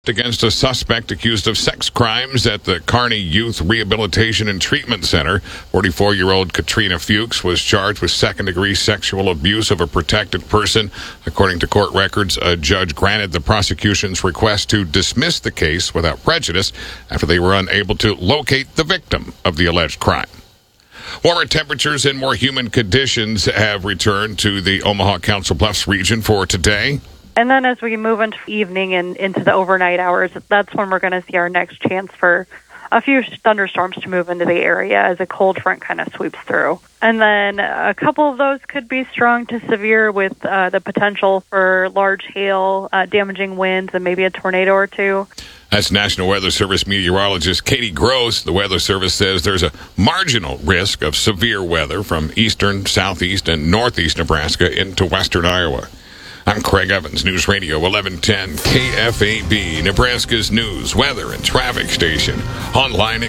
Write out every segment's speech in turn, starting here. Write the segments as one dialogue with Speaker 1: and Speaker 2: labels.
Speaker 1: Against a suspect accused of sex crimes at the Kearney Youth Rehabilitation and Treatment Center. 44-year-old Katrina Fuchs was charged with second-degree sexual abuse of a protected person. According to court records, a judge granted the prosecution's request to dismiss the case without prejudice after they were unable to locate the victim of the alleged crime. Warmer temperatures and more humid conditions have returned to the Omaha Council Bluffs region for today.
Speaker 2: And then as we move into evening and into the overnight hours, that's when we're going to see our next chance for a few thunderstorms to move into the area as a cold front kind of sweeps through. And then a couple of those could be strong to severe with the potential for large hail, damaging winds, and maybe a tornado or two.
Speaker 1: That's National Weather Service meteorologist Katie Gross. The Weather Service says there's a marginal risk of severe weather from eastern, southeast, and northeast Nebraska into western Iowa. I'm Craig Evans, News Radio 1110 KFAB, Nebraska's news, weather, and traffic station. Online at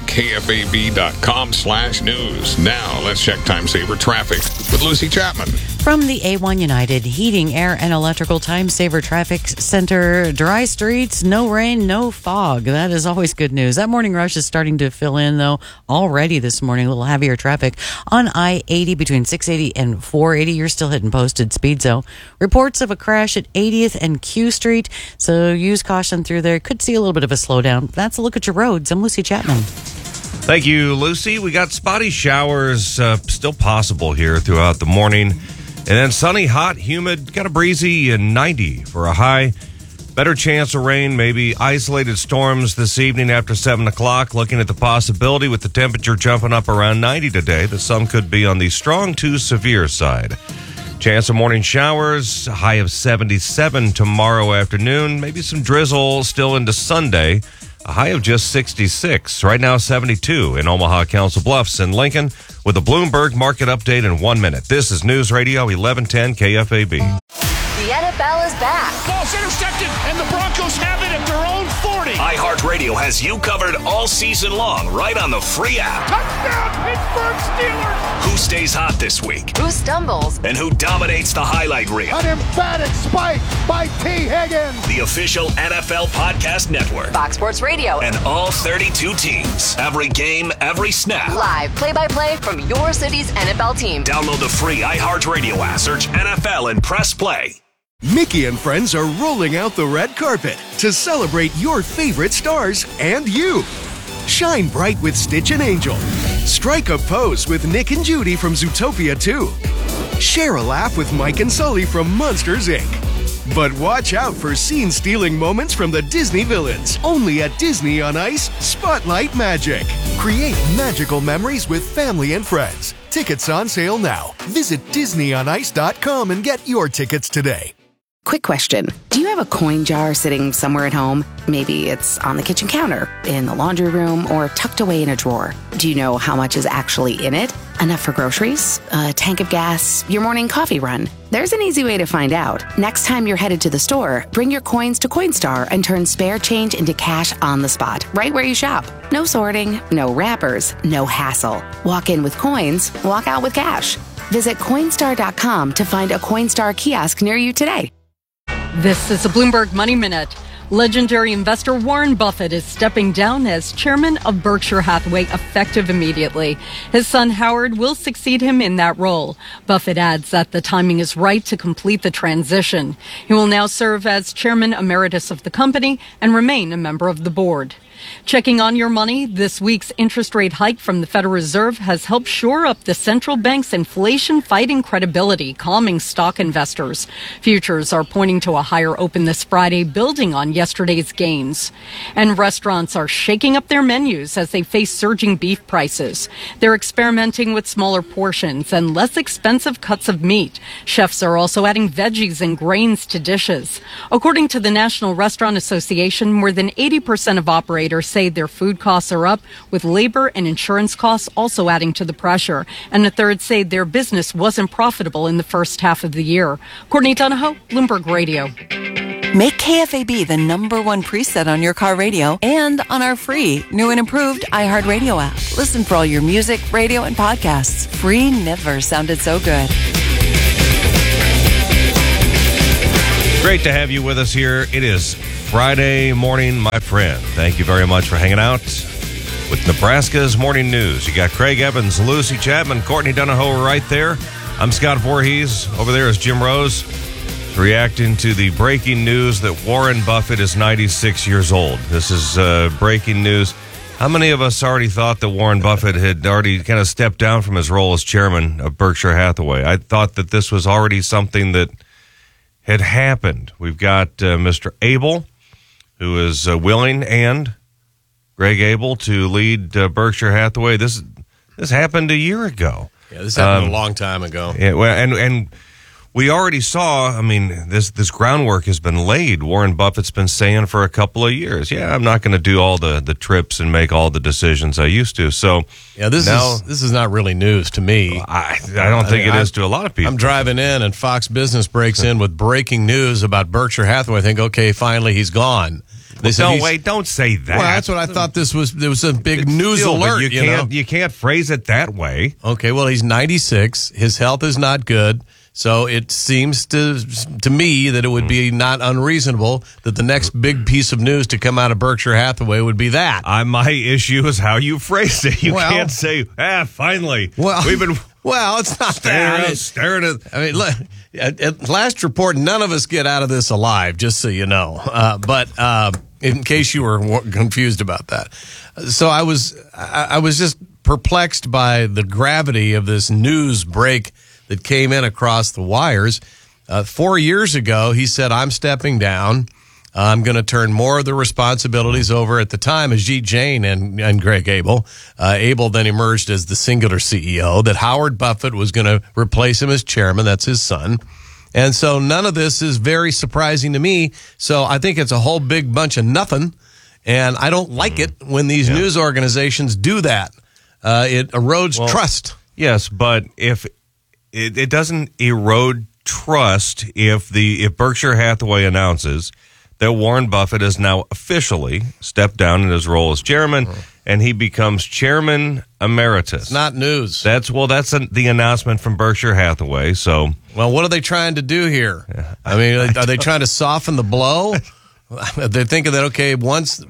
Speaker 1: kfab.com/news. Now, let's check Time Saver traffic with Lucy Chapman.
Speaker 3: From the A1 United Heating, Air, and Electrical Time Saver Traffic Center, dry streets, no rain, no fog. That is always good news. That morning rush is starting to fill in, though, already this morning. A little heavier traffic on I-80 between 680 and 480. You're still hitting posted speed, though. Reports of a crash at 80th and Q Street, so use caution through there. Could see a little bit of a slowdown. That's a look at your roads. I'm Lucy Chapman.
Speaker 4: Thank you, Lucy. We got spotty showers still possible here throughout the morning. And then sunny, hot, humid, kind of breezy, and 90 for a high. Better chance of rain, maybe isolated storms this evening after 7 o'clock. Looking at the possibility with the temperature jumping up around 90 today, that some could be on the strong to severe side. Chance of morning showers, a high of 77 tomorrow afternoon. Maybe some drizzle still into Sunday. A high of just 66. Right now, 72 in Omaha, Council Bluffs, and Lincoln. With a Bloomberg market update in 1 minute. This is News Radio 1110 KFAB.
Speaker 5: The NFL is back.
Speaker 6: Ball's intercepted, and the Broncos have it at their own 40.
Speaker 7: iHeartRadio has you covered all season long, right on the free app.
Speaker 6: Touchdown, Pittsburgh Steelers.
Speaker 7: Who stays hot this week?
Speaker 5: Who stumbles?
Speaker 7: And who dominates the highlight reel?
Speaker 6: An emphatic spike by T. Higgins.
Speaker 7: The official NFL podcast network.
Speaker 5: Fox Sports Radio.
Speaker 7: And all 32 teams. Every game, every snap.
Speaker 5: Live play-by-play from your city's NFL team.
Speaker 7: Download the free iHeartRadio app, search NFL, and press play.
Speaker 8: Mickey and friends are rolling out the red carpet to celebrate your favorite stars and you. Shine bright with Stitch and Angel. Strike a pose with Nick and Judy from Zootopia 2. Share a laugh with Mike and Sully from Monsters, Inc. But watch out for scene-stealing moments from the Disney villains. Only at Disney on Ice, Spotlight Magic. Create magical memories with family and friends. Tickets on sale now. Visit DisneyOnIce.com and get your tickets today.
Speaker 9: Quick question. Do you have a coin jar sitting somewhere at home? Maybe it's on the kitchen counter, in the laundry room, or tucked away in a drawer. Do you know how much is actually in it? Enough for groceries? A tank of gas? Your morning coffee run? There's an easy way to find out. Next time you're headed to the store, bring your coins to Coinstar and turn spare change into cash on the spot, right where you shop. No sorting, no wrappers, no hassle. Walk in with coins, walk out with cash. Visit Coinstar.com to find a Coinstar kiosk near you today.
Speaker 10: This is a Bloomberg Money Minute. Legendary investor Warren Buffett is stepping down as chairman of Berkshire Hathaway effective immediately. His son Howard will succeed him in that role. Buffett adds that the timing is right to complete the transition. He will now serve as chairman emeritus of the company and remain a member of the board. Checking on your money, this week's interest rate hike from the Federal Reserve has helped shore up the central bank's inflation-fighting credibility, calming stock investors. Futures are pointing to a higher open this Friday, building on yesterday's gains. And restaurants are shaking up their menus as they face surging beef prices. They're experimenting with smaller portions and less expensive cuts of meat. Chefs are also adding veggies and grains to dishes. According to the National Restaurant Association, more than 80% of operators say their food costs are up, with labor and insurance costs also adding to the pressure. And a third say their business wasn't profitable in the first half of the year. Courtney Donahoe, Bloomberg Radio.
Speaker 11: Make KFAB the #1 preset on your car radio and on our free, new and improved iHeartRadio app. Listen for all your music, radio, and podcasts. Free never sounded so good.
Speaker 4: Great to have you with us here. It is Friday morning, my friend. Thank you very much for hanging out with Nebraska's Morning News. You got Craig Evans, Lucy Chapman, Courtney Donahoe right there. I'm Scott Voorhees. Over there is Jim Rose, reacting to the breaking news that Warren Buffett is 96 years old. This is breaking news. How many of us already thought that Warren Buffett had already kind of stepped down from his role as chairman of Berkshire Hathaway? I thought that this was already something that had happened. We've got Mr. Abel, who is willing, and Greg Abel to lead Berkshire Hathaway. This happened a year ago.
Speaker 12: Yeah, this happened a long time ago.
Speaker 4: Yeah, well, and we already saw, I mean, this groundwork has been laid. Warren Buffett's been saying for a couple of years, yeah, I'm not going to do all the trips and make all the decisions I used to. So
Speaker 12: yeah, this is not really news to me.
Speaker 4: I don't think it is to a lot of people.
Speaker 12: I'm driving in and Fox Business breaks in with breaking news about Berkshire Hathaway. I think, okay, finally he's gone.
Speaker 4: Don't say that.
Speaker 12: Well, that's what I thought this was. There was a big news alert.
Speaker 4: You can't phrase it that way.
Speaker 12: Okay, well, he's 96. His health is not good. So it seems to me that it would be not unreasonable that the next big piece of news to come out of Berkshire Hathaway would be that.
Speaker 4: My issue is how you phrase it. You can't say, finally.
Speaker 12: Well,
Speaker 4: we've been
Speaker 12: it's not
Speaker 4: staring at.
Speaker 12: I mean, look, at last report, none of us get out of this alive, just so you know. But in case you were confused about that. So I was just perplexed by the gravity of this news break that came in across the wires. 4 years ago, he said, I'm stepping down. I'm going to turn more of the responsibilities over at the time Ajit Jain and Greg Abel. Abel then emerged as the singular CEO, that Howard Buffett was going to replace him as chairman. That's his son. And so none of this is very surprising to me. So I think it's a whole big bunch of nothing. And I don't like it when these news organizations do that. It erodes trust.
Speaker 4: Yes, but if it doesn't erode trust if Berkshire Hathaway announces that Warren Buffett has now officially stepped down in his role as chairman, and he becomes chairman emeritus.
Speaker 12: It's not news.
Speaker 4: That's the announcement from Berkshire Hathaway. So,
Speaker 12: well, what are they trying to do here? I mean, are they trying to soften the blow? They're thinking that, okay, once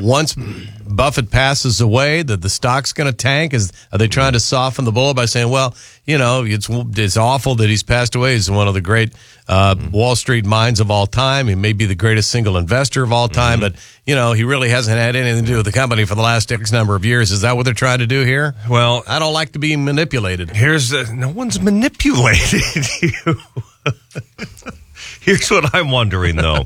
Speaker 12: Buffett passes away, that the stock's going to tank. Are they trying to soften the blow by saying, well, you know, it's awful that he's passed away. He's one of the great Wall Street minds of all time. He may be the greatest single investor of all time, but, you know, he really hasn't had anything to do with the company for the last X number of years. Is that what they're trying to do here?
Speaker 4: Well,
Speaker 12: I don't like to be manipulated.
Speaker 4: No one's manipulated you. Here's what I'm wondering, though.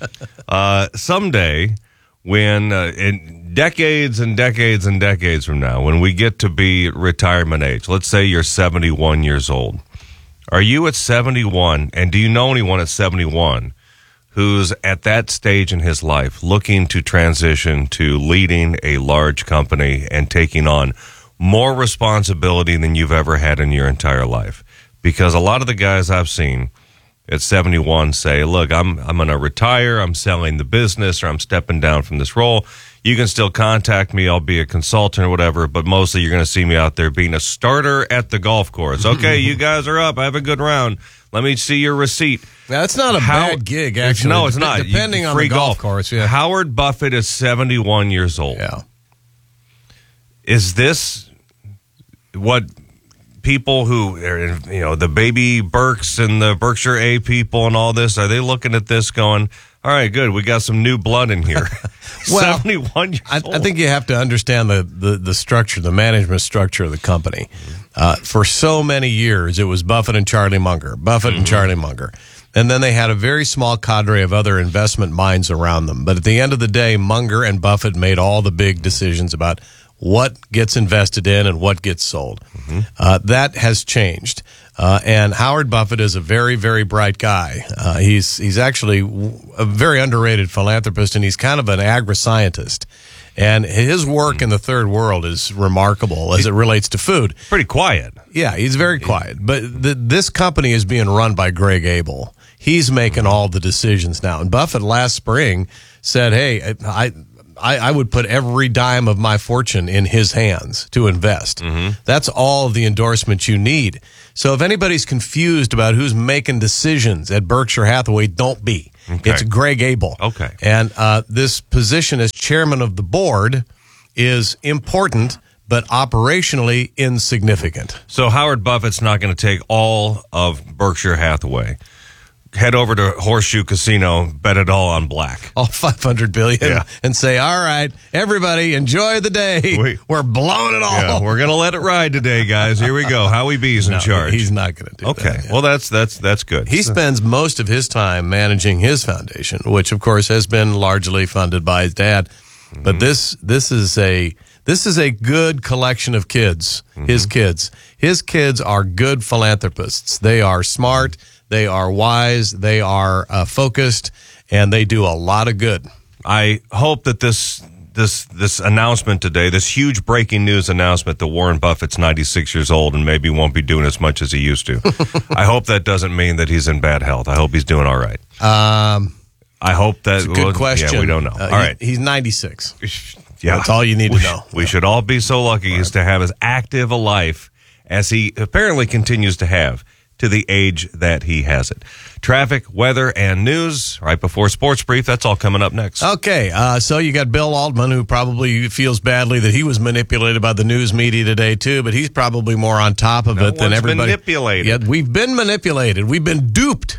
Speaker 4: Someday, when in decades and decades and decades from now, when we get to be retirement age, let's say you're 71 years old. Are you at 71, and do you know anyone at 71 who's at that stage in his life looking to transition to leading a large company and taking on more responsibility than you've ever had in your entire life? Because a lot of the guys I've seen at 71 say, look, I'm going to retire, I'm selling the business, or I'm stepping down from this role. You can still contact me, I'll be a consultant or whatever, but mostly you're going to see me out there being a starter at the golf course. Okay, you guys are up, have a good round. Let me see your receipt.
Speaker 12: Now, that's not a bad gig, actually.
Speaker 4: No, it's not.
Speaker 12: Depending on the golf course, yeah.
Speaker 4: Howard Buffett is 71 years old.
Speaker 12: Yeah.
Speaker 4: Is this what people who, you know, the baby Burks and the Berkshire A people and all this, are they looking at this going, all right, good, we got some new blood in here?
Speaker 12: Well,
Speaker 4: 71 years old.
Speaker 12: I think you have to understand the structure, the management structure of the company. For so many years, it was Buffett and Charlie Munger, and Charlie Munger. And then they had a very small cadre of other investment minds around them. But at the end of the day, Munger and Buffett made all the big decisions about what gets invested in and what gets sold. That has changed. And Howard Buffett is a very, very bright guy. He's actually a very underrated philanthropist, and he's kind of an agri-scientist. And his work in the third world is remarkable as it relates to food.
Speaker 4: Pretty quiet.
Speaker 12: Yeah, he's very quiet. But this company is being run by Greg Abel. He's making all the decisions now. And Buffett last spring said, hey, I would put every dime of my fortune in his hands to invest. That's all the endorsement you need. So if anybody's confused about who's making decisions at Berkshire Hathaway, don't be.
Speaker 4: Okay.
Speaker 12: It's Greg Abel.
Speaker 4: Okay.
Speaker 12: And this position as chairman of the board is important, but operationally insignificant.
Speaker 4: So Howard Buffett's not going to take all of Berkshire Hathaway. Head over to Horseshoe Casino, bet it all on black.
Speaker 12: All $500 billion, and say, all right, everybody, enjoy the day. We're blowing it all.
Speaker 4: Yeah, we're going to let it ride today, guys. Here we go. Howie B's in charge.
Speaker 12: He's not going to do that.
Speaker 4: Okay, well, that's good.
Speaker 12: He spends most of his time managing his foundation, which, of course, has been largely funded by his dad. But this is a good collection of kids, his kids. His kids are good philanthropists. They are smart. They are wise, they are focused, and they do a lot of good.
Speaker 4: I hope that this announcement today, this huge breaking news announcement that Warren Buffett's 96 years old and maybe won't be doing as much as he used to. I hope that doesn't mean that he's in bad health. I hope he's doing all right. I hope that...
Speaker 12: It's a good question.
Speaker 4: Yeah, we don't know. All right.
Speaker 12: He's 96.
Speaker 4: Yeah.
Speaker 12: That's all you need to know.
Speaker 4: We should all be so lucky as to have as active a life as he apparently continues to have, to the age that he has it. Traffic, weather, and news right before Sports Brief. That's all coming up next.
Speaker 12: Okay, so you got Bill Altman, who probably feels badly that he was manipulated by the news media today, too, but he's probably more on top of it than everybody.
Speaker 4: Manipulated.
Speaker 12: Yeah, we've been manipulated. We've been duped.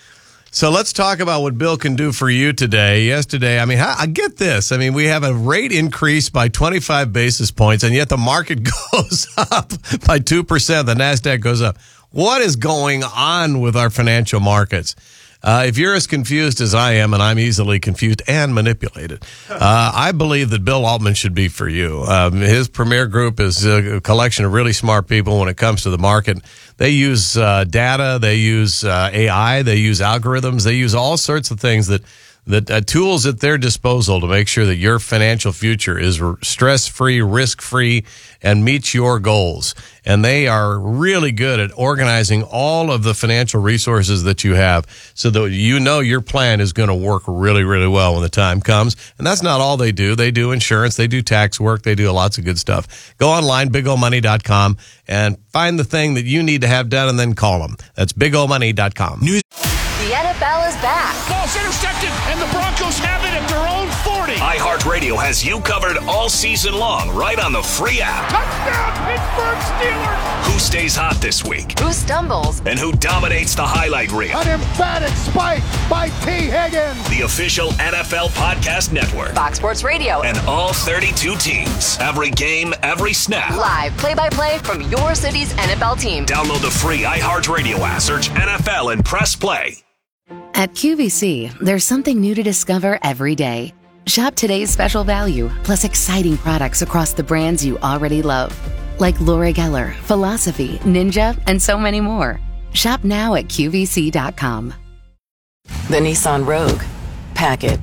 Speaker 12: So let's talk about what Bill can do for you today. Yesterday, I mean, I get this. I mean, we have a rate increase by 25 basis points, and yet the market goes up by 2%. The NASDAQ goes up. What is going on with our financial markets? If you're as confused as I am, and I'm easily confused and manipulated, I believe that Bill Altman should be for you. His Premier Group is a collection of really smart people when it comes to the market. They use data, they use AI, they use algorithms, they use all sorts of things that tools at their disposal to make sure that your financial future is stress-free, risk-free, and meets your goals. And they are really good at organizing all of the financial resources that you have so that you know your plan is going to work really, really well when the time comes. And that's not all they do. They do insurance, they do tax work, they do lots of good stuff. Go online, bigoldmoney.com, and find the thing that you need to have done and then call them. That's bigoldmoney.com.
Speaker 5: The NFL is back.
Speaker 6: Ball's intercepted, and the Broncos have it at their own 40.
Speaker 7: iHeartRadio has you covered all season long right on the free app.
Speaker 6: Touchdown, Pittsburgh Steelers.
Speaker 7: Who stays hot this week?
Speaker 5: Who stumbles?
Speaker 7: And who dominates the highlight reel?
Speaker 6: An emphatic spike by T. Higgins.
Speaker 7: The official NFL podcast network.
Speaker 5: Fox Sports Radio.
Speaker 7: And all 32 teams. Every game, every snap.
Speaker 5: Live play-by-play from your city's NFL team.
Speaker 7: Download the free iHeartRadio app. Search NFL and press play.
Speaker 9: At QVC, there's something new to discover every day. Shop today's special value, plus exciting products across the brands you already love. Like Laura Geller, Philosophy, Ninja, and so many more. Shop now at QVC.com.
Speaker 11: The Nissan Rogue. Pack it.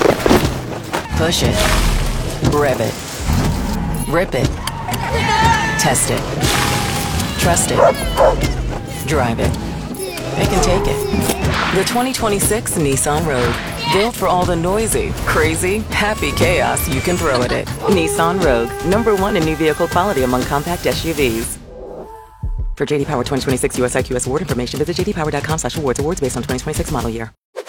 Speaker 11: Push it. Rev it. Rip it. Test it. Trust it. Drive it. It can take it. The 2026 Nissan Rogue. Built for all the noisy, crazy, happy chaos you can throw at it. Nissan Rogue. #1 in new vehicle quality among compact SUVs. For JD Power 2026 US IQS award information, visit jdpower.com/awards. Awards based on 2026 model year.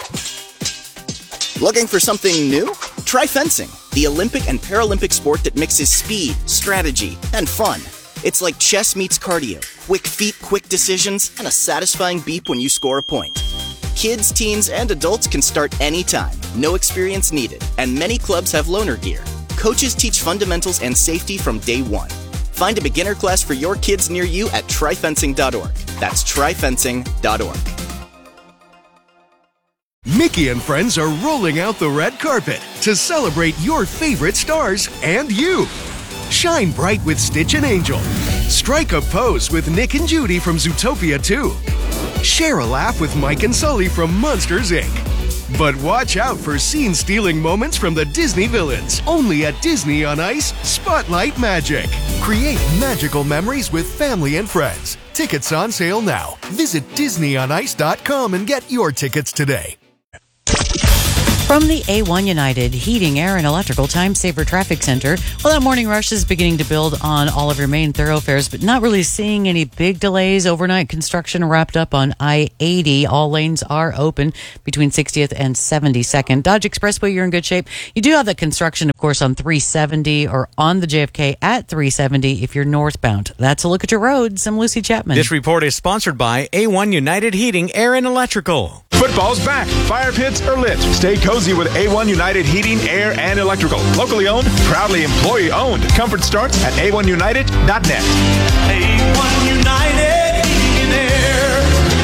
Speaker 13: Looking for something new? Try fencing, the Olympic and Paralympic sport that mixes speed, strategy, and fun. It's like chess meets cardio. Quick feet, quick decisions, and a satisfying beep when you score a point. Kids, teens, and adults can start anytime. No experience needed. And many clubs have loaner gear. Coaches teach fundamentals and safety from day one. Find a beginner class for your kids near you at tryfencing.org. That's tryfencing.org.
Speaker 8: Mickey and friends are rolling out the red carpet to celebrate your favorite stars and you. Shine bright with Stitch and Angel. Strike a pose with Nick and Judy from Zootopia 2. Share a laugh with Mike and Sully from Monsters, Inc. But watch out for scene-stealing moments from the Disney villains. Only at Disney on Ice, Spotlight Magic. Create magical memories with family and friends. Tickets on sale now. Visit DisneyOnIce.com and get your tickets today.
Speaker 3: From the A1 United Heating, Air, and Electrical Time Saver Traffic Center, well, that morning rush is beginning to build on all of your main thoroughfares, but not really seeing any big delays. Overnight construction wrapped up on I-80. All lanes are open between 60th and 72nd. Dodge Expressway, you're in good shape. You do have that construction, of course, on 370 or on the JFK at 370 if you're northbound. That's a look at your roads. I'm Lucy Chapman.
Speaker 14: This report is sponsored by A1 United Heating, Air, and Electrical.
Speaker 15: Football's back. Fire pits are lit. Stay cozy with A1 United Heating, Air, and Electrical. Locally owned, proudly employee owned. Comfort starts at a1united.net.
Speaker 16: A1 United Heating and Air.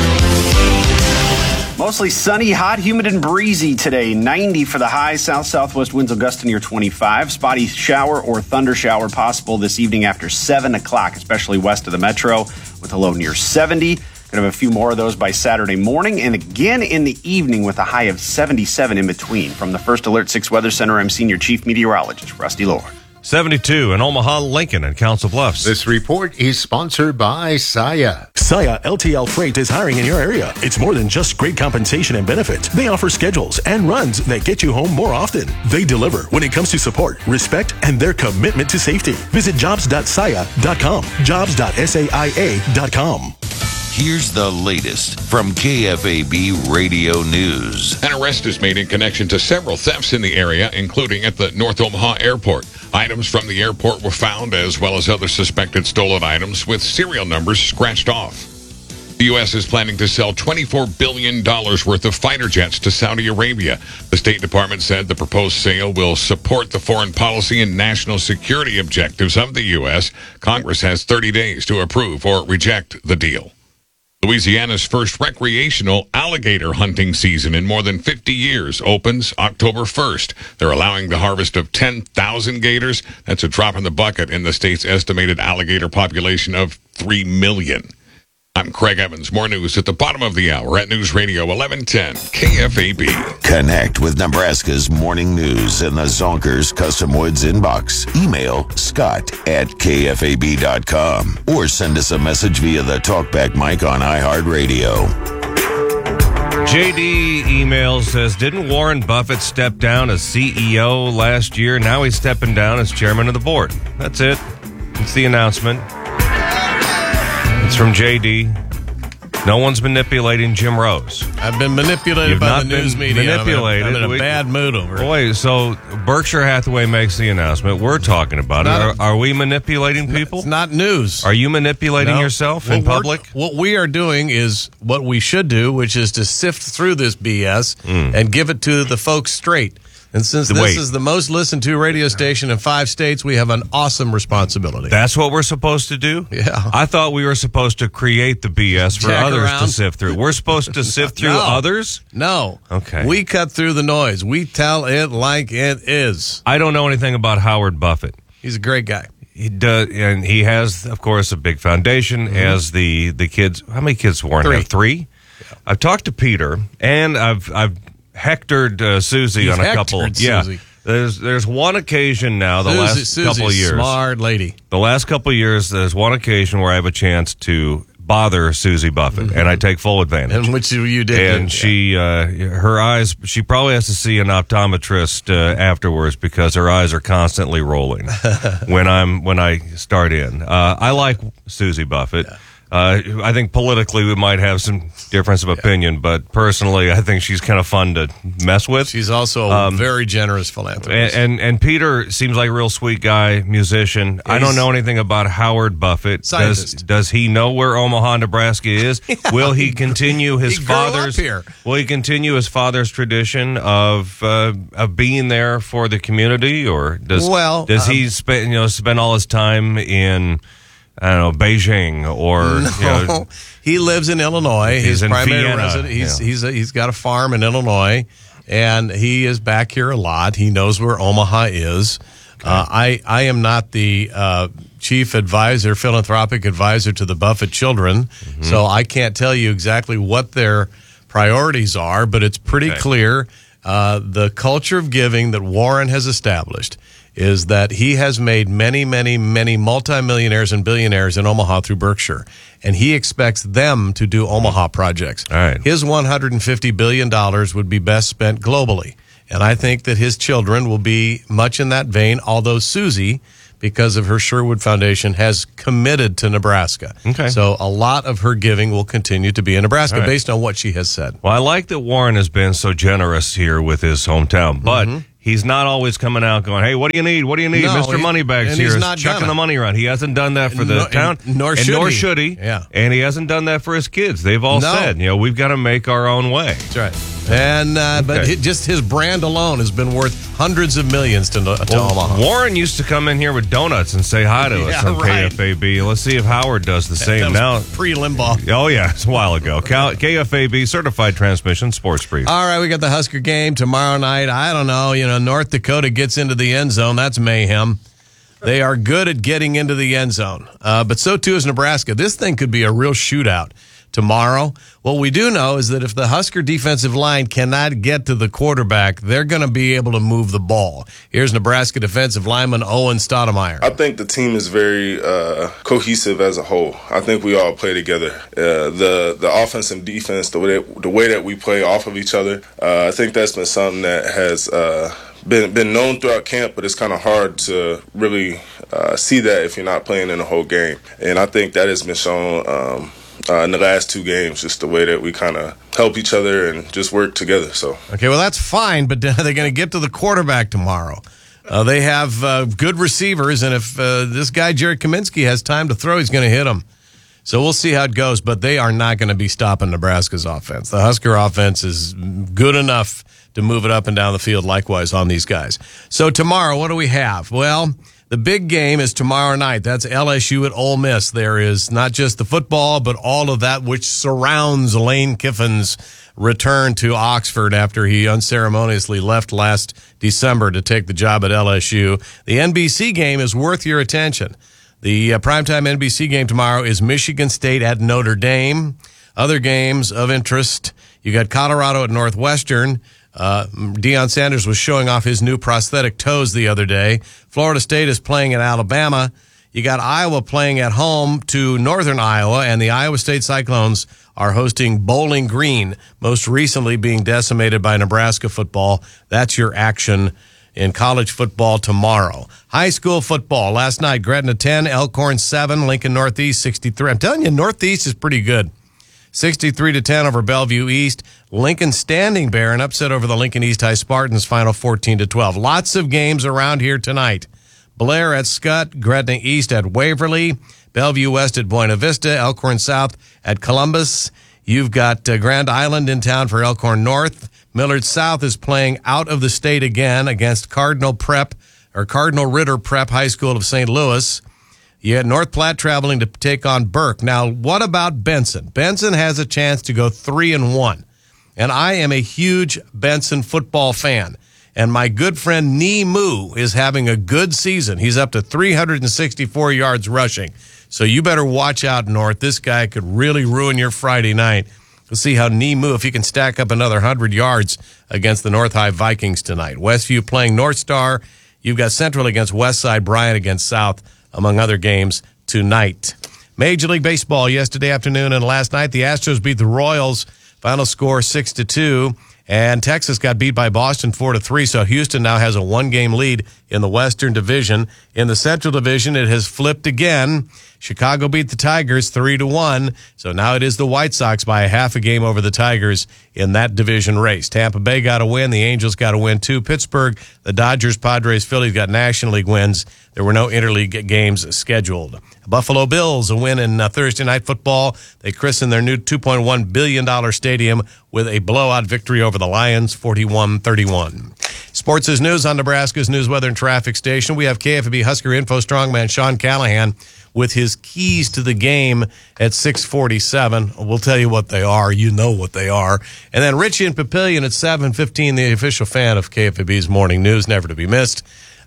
Speaker 17: Mostly sunny, hot, humid, and breezy today. 90 for the high. South-southwest winds will gust near 25. Spotty shower or thunder shower possible this evening after 7 o'clock, especially west of the metro, with a low near 70. Going to have a few more of those by Saturday morning and again in the evening with a high of 77 in between. From the First Alert 6 Weather Center, I'm Senior Chief Meteorologist Rusty Lord.
Speaker 4: 72 in Omaha, Lincoln, and Council Bluffs.
Speaker 18: This report is sponsored by Saia.
Speaker 19: Saia LTL Freight is hiring in your area. It's more than just great compensation and benefits. They offer schedules and runs that get you home more often. They deliver when it comes to support, respect, and their commitment to safety. Visit jobs.saia.com, jobs.saia.com.
Speaker 20: Here's the latest from KFAB Radio News.
Speaker 1: An arrest is made in connection to several thefts in the area, including at the North Omaha Airport. Items from the airport were found, as well as other suspected stolen items with serial numbers scratched off. The U.S. is planning to sell $24 billion worth of fighter jets to Saudi Arabia. The State Department said the proposed sale will support the foreign policy and national security objectives of the U.S. Congress has 30 days to approve or reject the deal. Louisiana's first recreational alligator hunting season in more than 50 years opens October 1st. They're allowing the harvest of 10,000 gators. That's a drop in the bucket in the state's estimated alligator population of 3 million. I'm Craig Evans. More news at the bottom of the hour at News Radio 1110 KFAB.
Speaker 20: Connect with Nebraska's morning news in the Zonkers Custom Woods inbox. Email scott@kfab.com or send us a message via the talkback mic on iHeartRadio.
Speaker 4: JD email says, didn't Warren Buffett step down as CEO last year? Now he's stepping down as chairman of the board. That's it. It's the announcement. It's from JD. No one's manipulating Jim Rose.
Speaker 12: I've been manipulated by the news media. I'm in a bad mood over it.
Speaker 4: Boy, so Berkshire Hathaway makes the announcement. We're talking about it. Are we manipulating people?
Speaker 12: It's not news.
Speaker 4: Are you manipulating yourself in public?
Speaker 12: What we are doing is what we should do, which is to sift through this BS and give it to the folks straight. And since this is the most listened to radio station in 5 states, we have an awesome responsibility.
Speaker 4: That's what we're supposed to do?
Speaker 12: Yeah.
Speaker 4: I thought we were supposed to create the BS for others to sift through. We're supposed to sift through others?
Speaker 12: No.
Speaker 4: Okay.
Speaker 12: We cut through the noise. We tell it like it is.
Speaker 4: I don't know anything about Howard Buffett.
Speaker 12: He's a great guy.
Speaker 4: He does, and he has, of course, a big foundation as the kids. How many kids Warren have? 3? Yeah. I've talked to Peter, and I've hectored Susie on a couple.
Speaker 12: Susie.
Speaker 4: There's one occasion now. Last couple of years,
Speaker 12: smart lady.
Speaker 4: The last couple of years, there's one occasion where I have a chance to bother Susie Buffett, and I take full advantage.
Speaker 12: And which you did.
Speaker 4: And she, her eyes, she probably has to see an optometrist afterwards because her eyes are constantly rolling when I start in. I like Susie Buffett. Yeah. I think politically we might have some difference of opinion, but personally I think she's kind of fun to mess with.
Speaker 12: She's also a very generous philanthropist.
Speaker 4: And Peter seems like a real sweet guy, musician. I don't know anything about Howard Buffett. Does he know where Omaha, Nebraska is? Yeah. Will he continue his father's Will he continue his father's tradition of being there for the community, or does he spend all his time in Beijing or
Speaker 12: he lives in Illinois. His primary residence. He's got a farm in Illinois, and he is back here a lot. He knows where Omaha is. Okay. I am not the chief advisor, philanthropic advisor to the Buffett children, so I can't tell you exactly what their priorities are. But it's pretty clear the culture of giving that Warren has established is that he has made many, many, many multimillionaires and billionaires in Omaha through Berkshire, and he expects them to do Omaha projects.
Speaker 4: All right.
Speaker 12: His $150 billion would be best spent globally, And I think that his children will be much in that vein, although Susie, because of her Sherwood Foundation, has committed to Nebraska.
Speaker 4: Okay.
Speaker 12: So a lot of her giving will continue to be in Nebraska
Speaker 4: All right.
Speaker 12: based on what she has said.
Speaker 4: Well, I like that Warren has been so generous here with his hometown, but he's not always coming out going, hey, what do you need? What do you need?
Speaker 12: No,
Speaker 4: Mr. Moneybags
Speaker 12: and
Speaker 4: here
Speaker 12: he's
Speaker 4: is
Speaker 12: not
Speaker 4: chucking
Speaker 12: gonna.
Speaker 4: the money around. He hasn't done that for the town.
Speaker 12: Nor should he.
Speaker 4: Yeah.
Speaker 12: And
Speaker 4: he hasn't done that for his kids. They've all said, we've got to make our own way.
Speaker 12: That's right. And but just his brand alone has been worth hundreds of millions to Omaha.
Speaker 4: Warren used to come in here with donuts and say hi to us on KFAB. Let's see if Howard does the same
Speaker 12: That
Speaker 4: now.
Speaker 12: was pre-Limbaugh.
Speaker 4: Oh, yeah, it's a while ago. KFAB Certified Transmission Sports Brief.
Speaker 12: All right, we got the Husker game tomorrow night. I don't know. North Dakota gets into the end zone. That's mayhem. They are good at getting into the end zone, but so too is Nebraska. This thing could be a real shootout tomorrow. What we do know is that if the Husker defensive line cannot get to the quarterback, they're going to be able to move the ball. Here's Nebraska defensive lineman Owen Stoudemire.
Speaker 21: I think the team is very cohesive as a whole. I think we all play together. The offense and defense, the way that we play off of each other, I think that's been something that has been known throughout camp, but it's kind of hard to really see that if you're not playing in the whole game. And I think that has been shown in the last two games, just the way that we kind of help each other and just work together. So
Speaker 12: okay, well, that's fine, but are they going to get to the quarterback tomorrow? They have good receivers, and if this guy, Jared Kaminsky, has time to throw, he's going to hit him. So we'll see how it goes, but they are not going to be stopping Nebraska's offense. The Husker offense is good enough to move it up and down the field likewise on these guys. So tomorrow, what do we have? Well, the big game is tomorrow night. That's LSU at Ole Miss. There is not just the football, but all of that which surrounds Lane Kiffin's return to Oxford after he unceremoniously left last December to take the job at LSU. The NBC game is worth your attention. The primetime NBC game tomorrow is Michigan State at Notre Dame. Other games of interest, you got Colorado at Northwestern. Deion Sanders was showing off his new prosthetic toes the other day. Florida State is playing at Alabama. You got Iowa playing at home to Northern Iowa, and the Iowa State Cyclones are hosting Bowling Green, most recently being decimated by Nebraska football. That's your action in college football tomorrow. High school football. Last night, Gretna 10, Elkhorn 7, Lincoln Northeast 63. I'm telling you, Northeast is pretty good. 63-10 over Bellevue East. Lincoln Standing Bear, an upset over the Lincoln East High Spartans, final 14-12. Lots of games around here tonight. Blair at Scott, Gretna East at Waverly, Bellevue West at Buena Vista, Elkhorn South at Columbus. You've got Grand Island in town for Elkhorn North. Millard South is playing out of the state again against Cardinal Ritter Prep High School of St. Louis. You had North Platte traveling to take on Burke. Now, what about Benson? Benson has a chance to go 3-1. And I am a huge Benson football fan. And my good friend Nee Moo is having a good season. He's up to 364 yards rushing. So you better watch out, North. This guy could really ruin your Friday night. We'll see how Nee Moo, if he can stack up another 100 yards against the North High Vikings tonight. Westview playing North Star. You've got Central against Westside, Bryant against South, among other games tonight. Major League Baseball yesterday afternoon and last night. The Astros beat the Royals. Final score 6-2. And Texas got beat by Boston 4-3. So Houston now has a one-game lead in the Western Division. In the Central Division, it has flipped again. Chicago beat the Tigers 3-1. So now it is the White Sox by a half a game over the Tigers in that division race. Tampa Bay got a win. The Angels got a win too. Pittsburgh, the Dodgers, Padres, Phillies got National League wins. There were no interleague games scheduled. Buffalo Bills, a win in Thursday Night Football. They christened their new $2.1 billion stadium with a blowout victory over the Lions, 41-31. Sports is news on Nebraska's News, Weather, and Traffic Station. We have KFAB Husker Info strongman Sean Callahan with his keys to the game at 6:47. We'll tell you what they are. You know what they are. And then Richie and Papillion at 7:15, the official fan of KFAB's Morning News, never to be missed.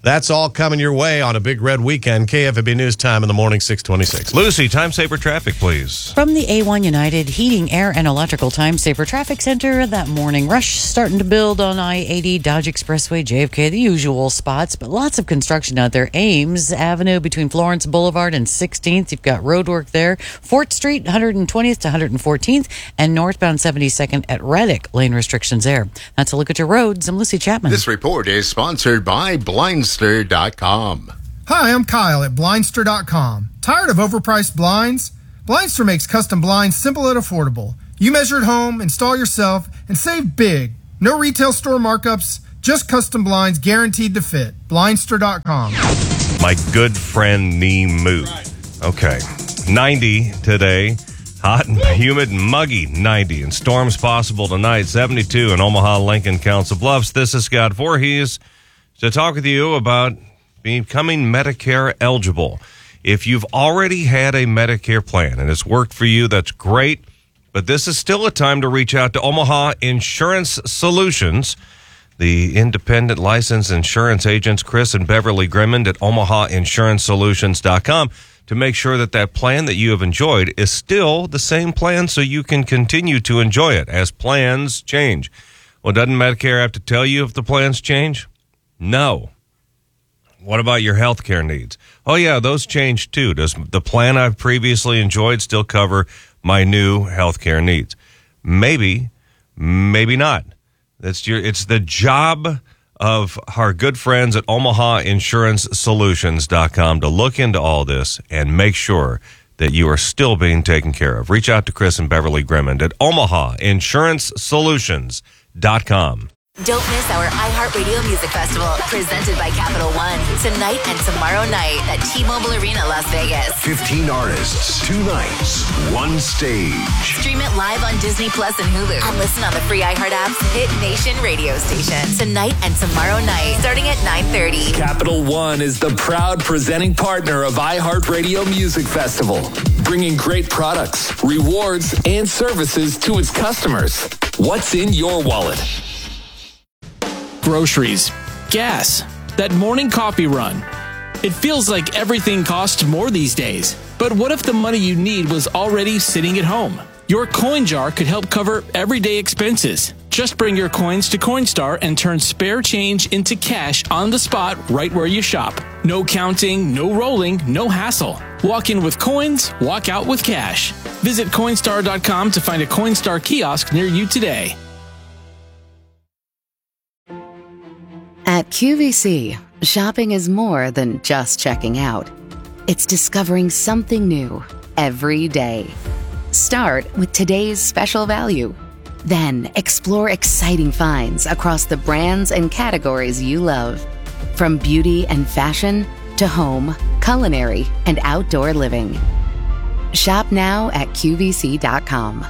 Speaker 12: That's all coming your way on a Big Red Weekend. KFAB News Time in the morning, 6:26.
Speaker 4: Lucy, time saver traffic, please.
Speaker 3: From the A1 United Heating, Air, and Electrical Time Saver Traffic Center, that morning rush starting to build on I-80, Dodge Expressway, JFK, the usual spots, but lots of construction out there. Ames Avenue between Florence Boulevard and 16th, you've got road work there. Fort Street, 120th to 114th, and northbound 72nd at Reddick, lane restrictions there. That's a look at your roads. I'm Lucy Chapman.
Speaker 18: This report is sponsored by Blindster.com.
Speaker 2: Hi, I'm Kyle at Blindster.com. Tired of overpriced blinds? Blindster makes custom blinds simple and affordable. You measure at home, install yourself, and save big. No retail store markups, just custom blinds guaranteed to fit. Blindster.com.
Speaker 4: My good friend Nemu. Okay. 90 today. Hot and humid and muggy, 90. And storms possible tonight, 72 in Omaha, Lincoln, Council Bluffs. This is Scott Voorhees to talk with you about becoming Medicare eligible. If you've already had a Medicare plan and it's worked for you, that's great. But this is still a time to reach out to Omaha Insurance Solutions, the independent licensed insurance agents, Chris and Beverly Grimmond at OmahaInsuranceSolutions.com, to make sure that that plan that you have enjoyed is still the same plan so you can continue to enjoy it as plans change. Well, doesn't Medicare have to tell you if the plans change? No. What about your health care needs? Oh, yeah, those change too. Does the plan I've previously enjoyed still cover my new health care needs? Maybe, maybe not. It's the job of our good friends at OmahaInsuranceSolutions.com to look into all this and make sure that you are still being taken care of. Reach out to Chris and Beverly Grimmond at OmahaInsuranceSolutions.com.
Speaker 22: Don't miss our iHeartRadio Music Festival, presented by Capital One, tonight and tomorrow night at T-Mobile Arena, Las Vegas.
Speaker 23: 15 artists, 2 nights, 1 stage.
Speaker 22: Stream it live on Disney Plus and Hulu. And listen on the free iHeart app's Hit Nation radio station. Tonight and tomorrow night, starting at 9:30.
Speaker 24: Capital One is the proud presenting partner of iHeartRadio Music Festival, bringing great products, rewards, and services to its customers. What's in your wallet?
Speaker 25: Groceries, gas, that morning coffee run. It feels like everything costs more these days. But what if the money you need was already sitting at home? Your coin jar could help cover everyday expenses. Just bring your coins to Coinstar and turn spare change into cash on the spot right where you shop. No counting, no rolling, no hassle. Walk in with coins, walk out with cash. Visit Coinstar.com to find a Coinstar kiosk near you today.
Speaker 9: At QVC, shopping is more than just checking out. It's discovering something new every day. Start with today's special value. Then explore exciting finds across the brands and categories you love. From beauty and fashion to home, culinary, and outdoor living. Shop now at QVC.com.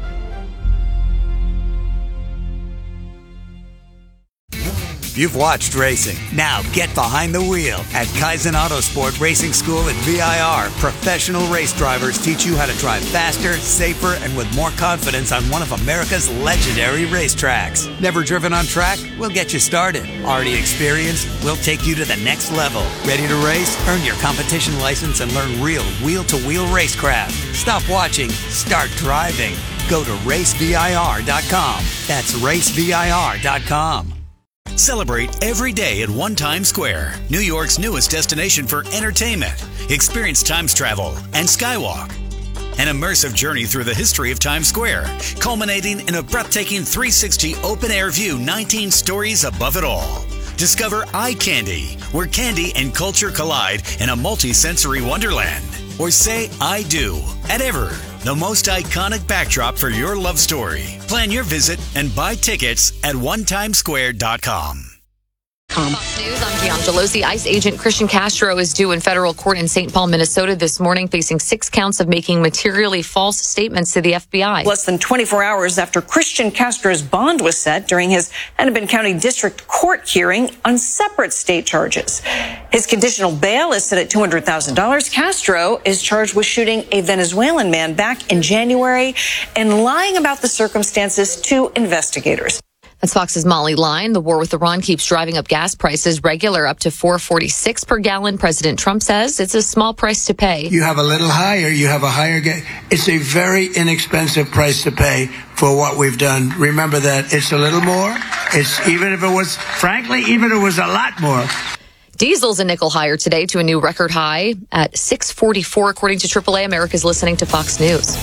Speaker 26: You've watched racing. Now get behind the wheel. At Kaizen Autosport Racing School at VIR, professional race drivers teach you how to drive faster, safer, and with more confidence on one of America's legendary racetracks. Never driven on track? We'll get you started. Already experienced? We'll take you to the next level. Ready to race? Earn your competition license and learn real wheel-to-wheel racecraft. Stop watching. Start driving. Go to racevir.com. That's racevir.com.
Speaker 27: Celebrate every day at One Times Square, New York's newest destination for entertainment. Experience Times Travel and Skywalk, an immersive journey through the history of Times Square, culminating in a breathtaking 360 open-air view 19 stories above it all. Discover Eye Candy, where candy and culture collide in a multi-sensory wonderland. Or say I do at Ever, the most iconic backdrop for your love story. Plan your visit and buy tickets at onetimesquare.com.
Speaker 28: News, I'm Gian Gelosi. ICE agent Christian Castro is due in federal court in St. Paul, Minnesota this morning, facing 6 counts of making materially false statements to the FBI.
Speaker 29: Less than 24 hours after Christian Castro's bond was set during his Hennepin County District Court hearing on separate state charges. His conditional bail is set at $200,000. Castro is charged with shooting a Venezuelan man back in January and lying about the circumstances to investigators.
Speaker 28: That's Fox's Molly Line. The war with Iran keeps driving up gas prices, regular up to $4.46 per gallon. President Trump says it's a small price to pay.
Speaker 5: You have a little higher, you have a higher gas. It's a very inexpensive price to pay for what we've done. Remember that it's a little more. Even if it was a lot more.
Speaker 28: Diesel's a nickel higher today to a new record high at $6.44, according to AAA. America's listening to Fox News.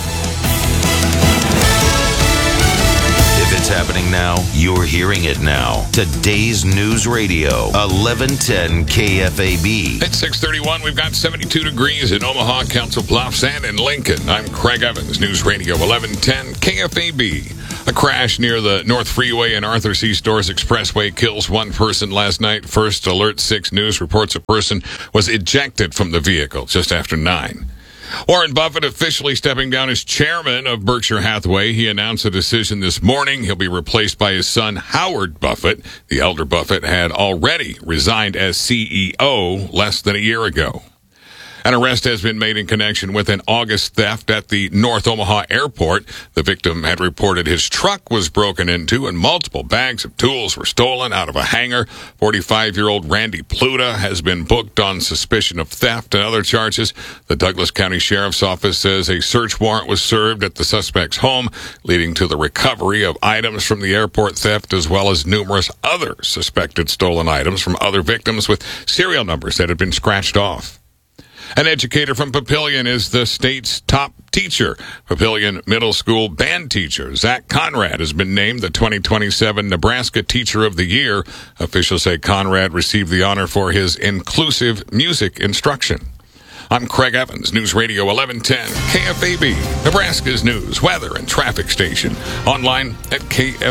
Speaker 20: If it's happening now, you're hearing it now. Today's News Radio, 1110 KFAB.
Speaker 1: At 6:31, we've got 72 degrees in Omaha, Council Bluffs, and in Lincoln. I'm Craig Evans, News Radio 1110 KFAB. A crash near the North Freeway and Arthur C. Stores Expressway kills one person last night. First Alert 6 News reports a person was ejected from the vehicle just after 9. Warren Buffett officially stepping down as chairman of Berkshire Hathaway. He announced a decision this morning. He'll be replaced by his son, Howard Buffett. The elder Buffett had already resigned as CEO less than a year ago. An arrest has been made in connection with an August theft at the North Omaha airport. The victim had reported his truck was broken into and multiple bags of tools were stolen out of a hangar. 45-year-old Randy Pluta has been booked on suspicion of theft and other charges. The Douglas County Sheriff's Office says a search warrant was served at the suspect's home, leading to the recovery of items from the airport theft as well as numerous other suspected stolen items from other victims with serial numbers that had been scratched off. An educator from Papillion is the state's top teacher. Papillion Middle School band teacher Zach Conrad has been named the 2027 Nebraska Teacher of the Year. Officials say Conrad received the honor for his inclusive music instruction. I'm Craig Evans, News Radio 1110 KFAB, Nebraska's news, weather, and traffic station. Online at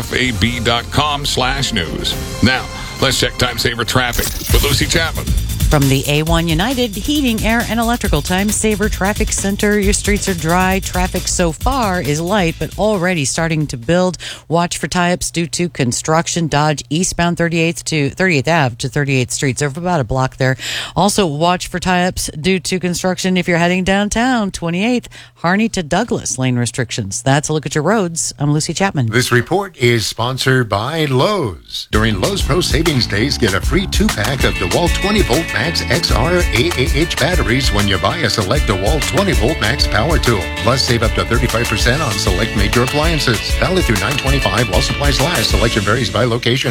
Speaker 1: kfab.com/news. Now, let's check time saver traffic with Lucy Chapman.
Speaker 3: From the A1 United Heating, Air, and Electrical Time Saver Traffic Center, your streets are dry. Traffic so far is light, but already starting to build. Watch for tie-ups due to construction. Dodge eastbound 38th Ave to 38th Street. So about a block there. Also, watch for tie-ups due to construction if you're heading downtown. 28th, Harney to Douglas lane restrictions. That's a look at your roads. I'm Lucy Chapman.
Speaker 18: This report is sponsored by Lowe's. During Lowe's Pro Savings Days, get a free 2-pack of DeWalt 20-volt Max XR AAH batteries when you buy a select DeWalt 20-volt Max power tool. Plus, save up to 35% on select major appliances. Valid through 9/25 while supplies last. Selection varies by location.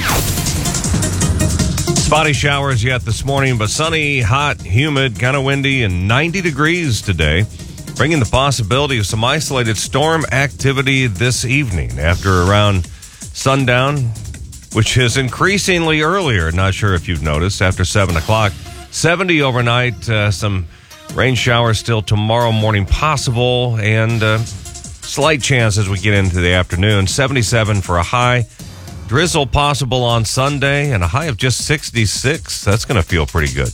Speaker 4: Spotty showers yet this morning, but sunny, hot, humid, kind of windy, and 90 degrees today, bringing the possibility of some isolated storm activity this evening after around sundown, which is increasingly earlier. Not sure if you've noticed, after 7 o'clock. 70 overnight, some rain showers still tomorrow morning possible, and slight chance as we get into the afternoon. 77 for a high. Drizzle possible on Sunday, and a high of just 66. That's going to feel pretty good.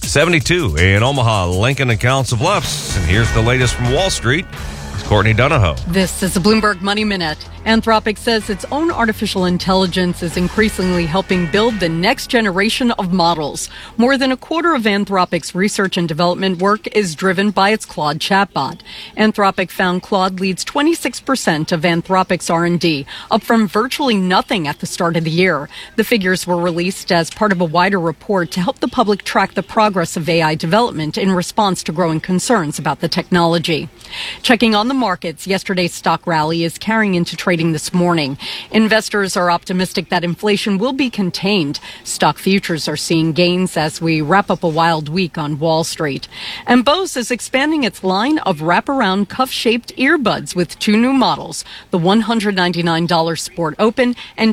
Speaker 4: 72 in Omaha, Lincoln, and Council Bluffs. And here's the latest from Wall Street. It's Courtney Donahoe.
Speaker 6: This is the Bloomberg Money Minute. Anthropic says its own artificial intelligence is increasingly helping build the next generation of models. More than a quarter of Anthropic's research and development work is driven by its Claude chatbot. Anthropic found Claude leads 26% of Anthropic's R&D, up from virtually nothing at the start of the year. The figures were released as part of a wider report to help the public track the progress of AI development in response to growing concerns about the technology. Checking on the markets, yesterday's stock rally is carrying into trading this morning. Investors are optimistic that inflation will be contained. Stock futures are seeing gains as we wrap up a wild week on Wall Street. And Bose is expanding its line of wraparound cuff-shaped earbuds with 2 new models, the $199 Sport Open and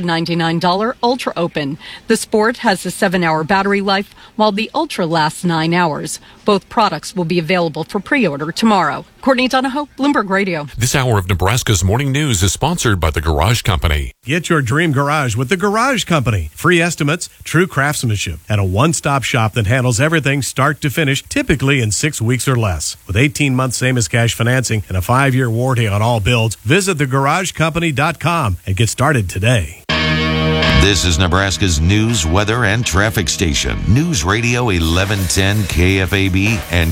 Speaker 6: $299 Ultra Open. The Sport has a 7-hour battery life, while the Ultra lasts 9 hours. Both products will be available for pre-order tomorrow. Courtney Donahoe, Bloomberg Radio.
Speaker 7: This hour of Nebraska's Morning News is sponsored by The Garage Company.
Speaker 8: Get your dream garage with The Garage Company. Free estimates, true craftsmanship, and a one-stop shop that handles everything start to finish, typically in 6 weeks or less. With 18-month same-as-cash financing and a 5-year warranty on all builds, visit thegaragecompany.com and get started today.
Speaker 20: This is Nebraska's news, weather, and traffic station. News Radio 1110 KFAB and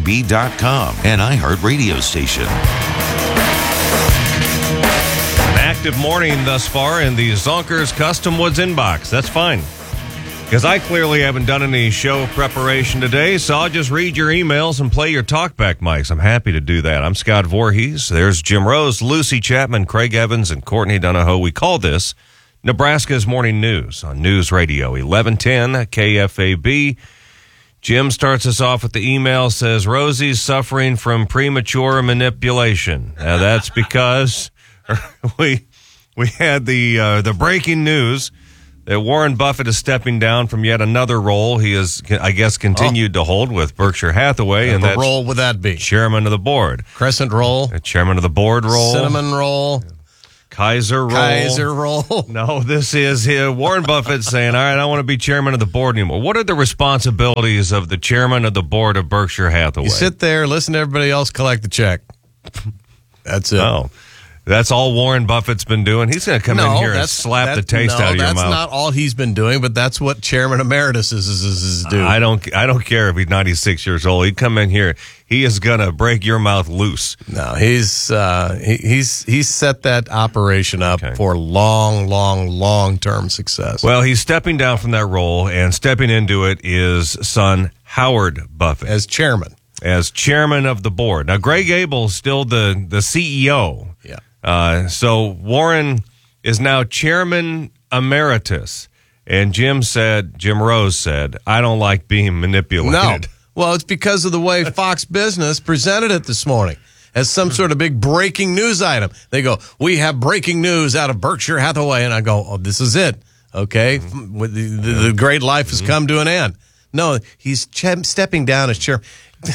Speaker 20: KFAB.com, an iHeart radio station.
Speaker 4: active morning thus far in the Zonkers Custom Woods inbox. That's fine, because I clearly haven't done any show preparation today, so I'll just read your emails and play your talkback mics. I'm happy to do that. I'm Scott Voorhees. There's Jim Rose, Lucy Chapman, Craig Evans, and Courtney Donahoe. We call this Nebraska's Morning News on News Radio 1110 KFAB. Jim starts us off with the email, says, Rosie's suffering from premature manipulation. That's because we had the breaking news that Warren Buffett is stepping down from yet another role he has, I guess, continued to hold with Berkshire Hathaway. And
Speaker 12: what role would that be?
Speaker 4: Chairman of the board.
Speaker 12: Crescent roll?
Speaker 4: Chairman of the board role.
Speaker 12: Cinnamon roll?
Speaker 4: Kaiser roll.
Speaker 12: Kaiser roll.
Speaker 4: No, this is Warren Buffett saying, all right, I want to be chairman of the board anymore. What are the responsibilities of the chairman of the board of Berkshire Hathaway?
Speaker 12: You sit there, listen to everybody else collect the check. That's it.
Speaker 4: Oh, that's all Warren Buffett's been doing? He's going to come in here and slap the taste out of your mouth.
Speaker 12: That's not all he's been doing, but that's what Chairman Emeritus is doing.
Speaker 4: I don't care if he's 96 years old. He'd come in here. He is going to break your mouth loose.
Speaker 12: No, he's set that operation up for long-term success.
Speaker 4: Well, he's stepping down from that role, and stepping into it is son Howard Buffett.
Speaker 12: As chairman.
Speaker 4: As chairman of the board. Now, Greg Abel's still the CEO.
Speaker 12: Yeah.
Speaker 4: So Warren is now chairman emeritus. And Jim Rose said, I don't like being manipulated.
Speaker 12: No. Well, it's because of the way Fox Business presented it this morning as some sort of big breaking news item. They go, we have breaking news out of Berkshire Hathaway. And I go, oh, this is it. Okay. The great life has come to an end. No, he's stepping down as chairman.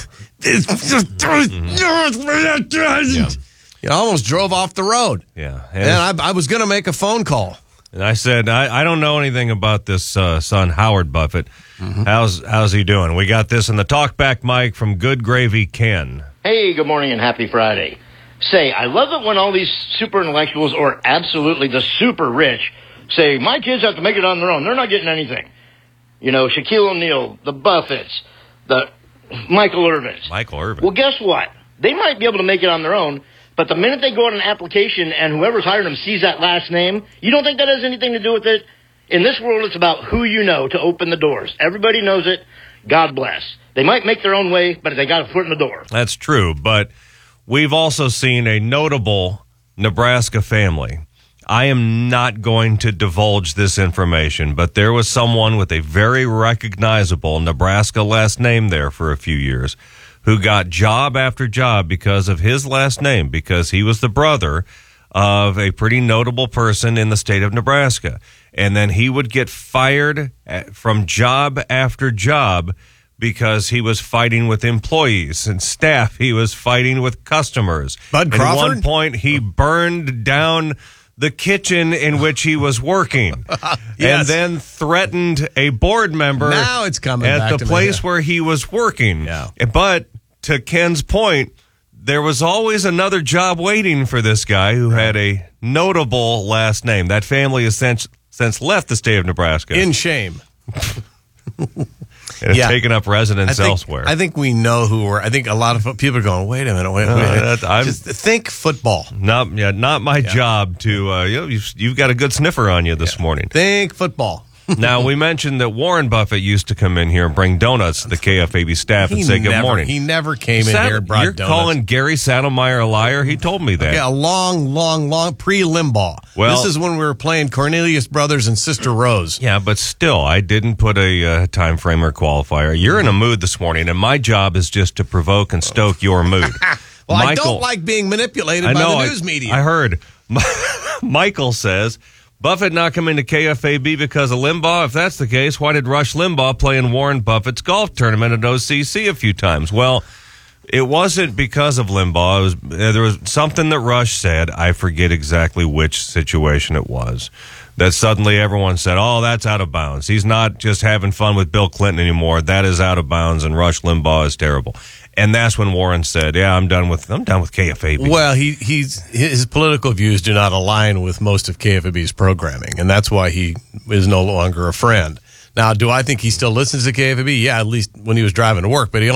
Speaker 12: You almost drove off the road.
Speaker 4: Yeah.
Speaker 12: And I was going to make a phone call.
Speaker 4: And I said, I don't know anything about this son, Howard Buffett. Mm-hmm. How's he doing? We got this in the talkback mic from Good Gravy Ken.
Speaker 10: Hey, good morning and happy Friday. Say, I love it when all these super intellectuals or absolutely the super rich say, my kids have to make it on their own. They're not getting anything. You know, Shaquille O'Neal, the Buffetts, the Michael Irvins. Well, guess what? They might be able to make it on their own, but the minute they go on an application and whoever's hired them sees that last name, you don't think that has anything to do with it? In this world, it's about who you know to open the doors. Everybody knows it. God bless. They might make their own way, but they got a foot in the door.
Speaker 4: That's true, but we've also seen a notable Nebraska family. I am not going to divulge this information, but there was someone with a very recognizable Nebraska last name there for a few years who got job after job because of his last name, because he was the brother of a pretty notable person in the state of Nebraska. And then he would get fired from job after job because he was fighting with employees and staff. He was fighting with customers.
Speaker 12: Bud Crawford?
Speaker 4: At one point, he burned down the kitchen in which he was working, and then threatened a board member
Speaker 12: now it's coming
Speaker 4: at
Speaker 12: back
Speaker 4: the
Speaker 12: to
Speaker 4: place where he was working.
Speaker 12: Yeah.
Speaker 4: But to Ken's point, there was always another job waiting for this guy who had a notable last name. That family has since left the state of Nebraska.
Speaker 12: In shame.
Speaker 4: And have taken up residence elsewhere.
Speaker 12: I think we know who we're. I think a lot of people are going, wait a minute. Just think football.
Speaker 4: Not my job to, you've got a good sniffer on you this morning.
Speaker 12: Think football.
Speaker 4: Now, we mentioned that Warren Buffett used to come in here and bring donuts to the KFAB staff and say good morning.
Speaker 12: He never came in here and brought
Speaker 4: You're
Speaker 12: donuts.
Speaker 4: calling Gary Saddlemeyer a liar? He told me that.
Speaker 12: Yeah, a long pre-Limbaugh.
Speaker 4: Well,
Speaker 12: this is when we were playing Cornelius Brothers and Sister Rose.
Speaker 4: Yeah, but still, I didn't put a time frame or qualifier. You're in a mood this morning, and my job is just to provoke and stoke your mood.
Speaker 12: Well, I don't like being manipulated by the news media.
Speaker 4: I heard. Michael says, Buffett not coming to KFAB because of Limbaugh? If that's the case, why did Rush Limbaugh play in Warren Buffett's golf tournament at OCC a few times? Well, it wasn't because of Limbaugh. There was something that Rush said. I forget exactly which situation it was. That suddenly everyone said, oh, that's out of bounds. He's not just having fun with Bill Clinton anymore. That is out of bounds, and Rush Limbaugh is terrible. And that's when Warren said, yeah, I'm done with KFAB.
Speaker 12: Well, his political views do not align with most of KFAB's programming, and that's why he is no longer a friend. Now, do I think he still listens to KFAB? Yeah, at least when he was driving to work, but he only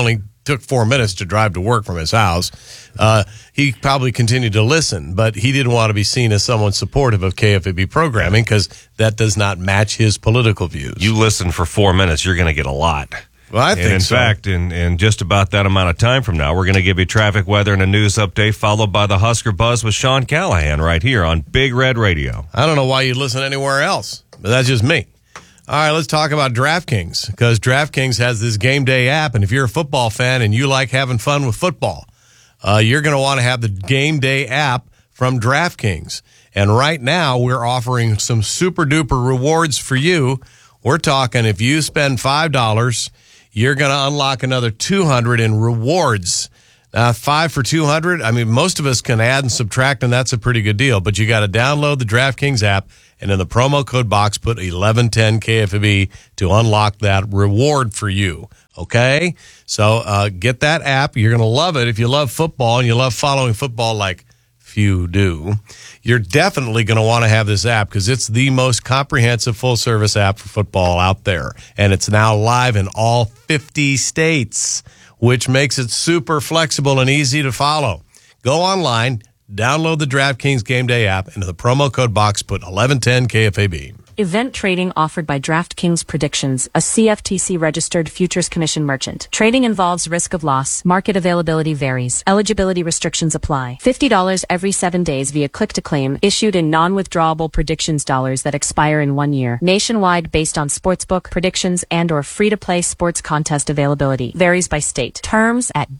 Speaker 12: took 4 minutes to drive to work from his house. He probably continued to listen, but he didn't want to be seen as someone supportive of KFAB programming because that does not match his political views.
Speaker 4: You listen for 4 minutes, you're going to get a lot.
Speaker 12: Well, I think
Speaker 4: in
Speaker 12: so.
Speaker 4: fact, in just about that amount of time from now, we're going to give you traffic, weather, and a news update, followed by the Husker Buzz with Sean Callahan right here on Big Red Radio.
Speaker 12: I don't know why you'd listen anywhere else, but that's just me. All right, let's talk about DraftKings, because DraftKings has this game day app, and if you're a football fan and you like having fun with football, you're going to want to have the game day app from DraftKings. And right now, we're offering some super-duper rewards for you. We're talking if you spend $5, you're going to unlock another $200 in rewards. 5 for $200. I mean, most of us can add and subtract, and that's a pretty good deal. But you got to download the DraftKings app, and in the promo code box, put 1110 KFAB to unlock that reward for you. Okay? So get that app. You're going to love it. If you love football and you love following football like few do, you're definitely going to want to have this app because it's the most comprehensive full-service app for football out there. And it's now live in all 50 states, which makes it super flexible and easy to follow. Go online, download the DraftKings Game Day app, and in the promo code box, put 1110 KFAB.
Speaker 2: Event trading offered by DraftKings Predictions, a CFTC-registered futures commission merchant. Trading involves risk of loss. Market availability varies. Eligibility restrictions apply. $50 every 7 days via click-to-claim, issued in non-withdrawable predictions dollars that expire in 1 year. Nationwide based on sportsbook, predictions, and or free-to-play sports contest availability. Varies by state. Terms at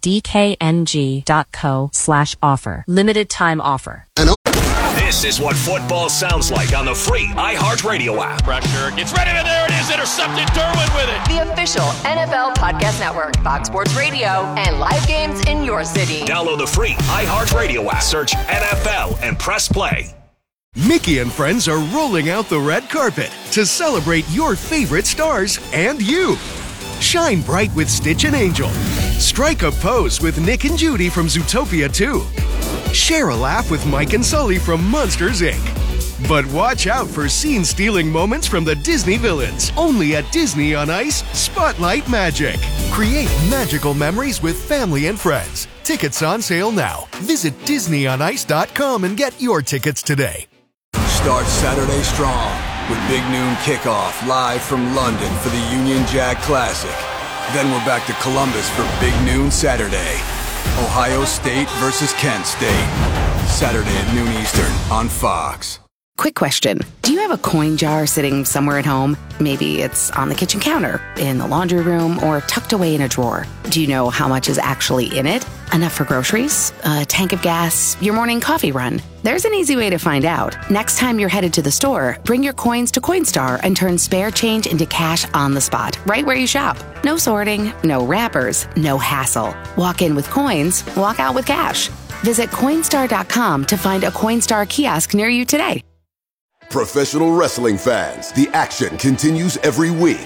Speaker 2: dkng.co/offer. Limited time offer.
Speaker 23: This is what football sounds like on the free iHeartRadio app.
Speaker 11: Pressure gets ready, and there it is, intercepted. Derwin with it.
Speaker 22: The official NFL Podcast Network, Fox Sports Radio, and live games in your city.
Speaker 23: Download the free iHeartRadio app. Search NFL and press play.
Speaker 13: Mickey and friends are rolling out the red carpet to celebrate your favorite stars and you. Shine bright with Stitch and Angel. Strike a pose with Nick and Judy from Zootopia 2. Share a laugh with Mike and Sully from Monsters, Inc. But watch out for scene-stealing moments from the Disney villains. Only at Disney on Ice, Spotlight Magic. Create magical memories with family and friends. Tickets on sale now. Visit DisneyOnIce.com and get your tickets today.
Speaker 14: Start Saturday strong with Big Noon Kickoff live from London for the Union Jack Classic. Then we're back to Columbus for Big Noon Saturday. Ohio State versus Kent State. Saturday at noon Eastern on Fox.
Speaker 9: Quick question. Do you have a coin jar sitting somewhere at home? Maybe it's on the kitchen counter, in the laundry room, or tucked away in a drawer. Do you know how much is actually in it? Enough for groceries? A tank of gas? Your morning coffee run? There's an easy way to find out. Next time you're headed to the store, bring your coins to Coinstar and turn spare change into cash on the spot, right where you shop. No sorting, no wrappers, no hassle. Walk in with coins, walk out with cash. Visit Coinstar.com to find a Coinstar kiosk near you today.
Speaker 15: Professional wrestling fans, the action continues every week.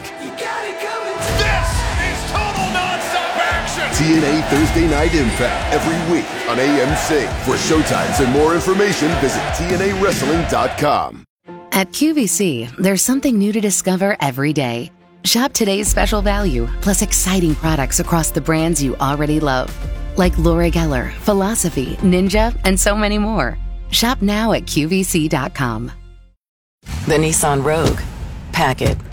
Speaker 11: This is total nonstop action.
Speaker 15: TNA Thursday Night Impact every week on AMC. For showtimes and more information, visit TNAWrestling.com.
Speaker 9: At QVC, there's something new to discover every day. Shop today's special value, plus exciting products across the brands you already love. Like Laura Geller, Philosophy, Ninja, and so many more. Shop now at QVC.com.
Speaker 16: The Nissan Rogue. Pack it.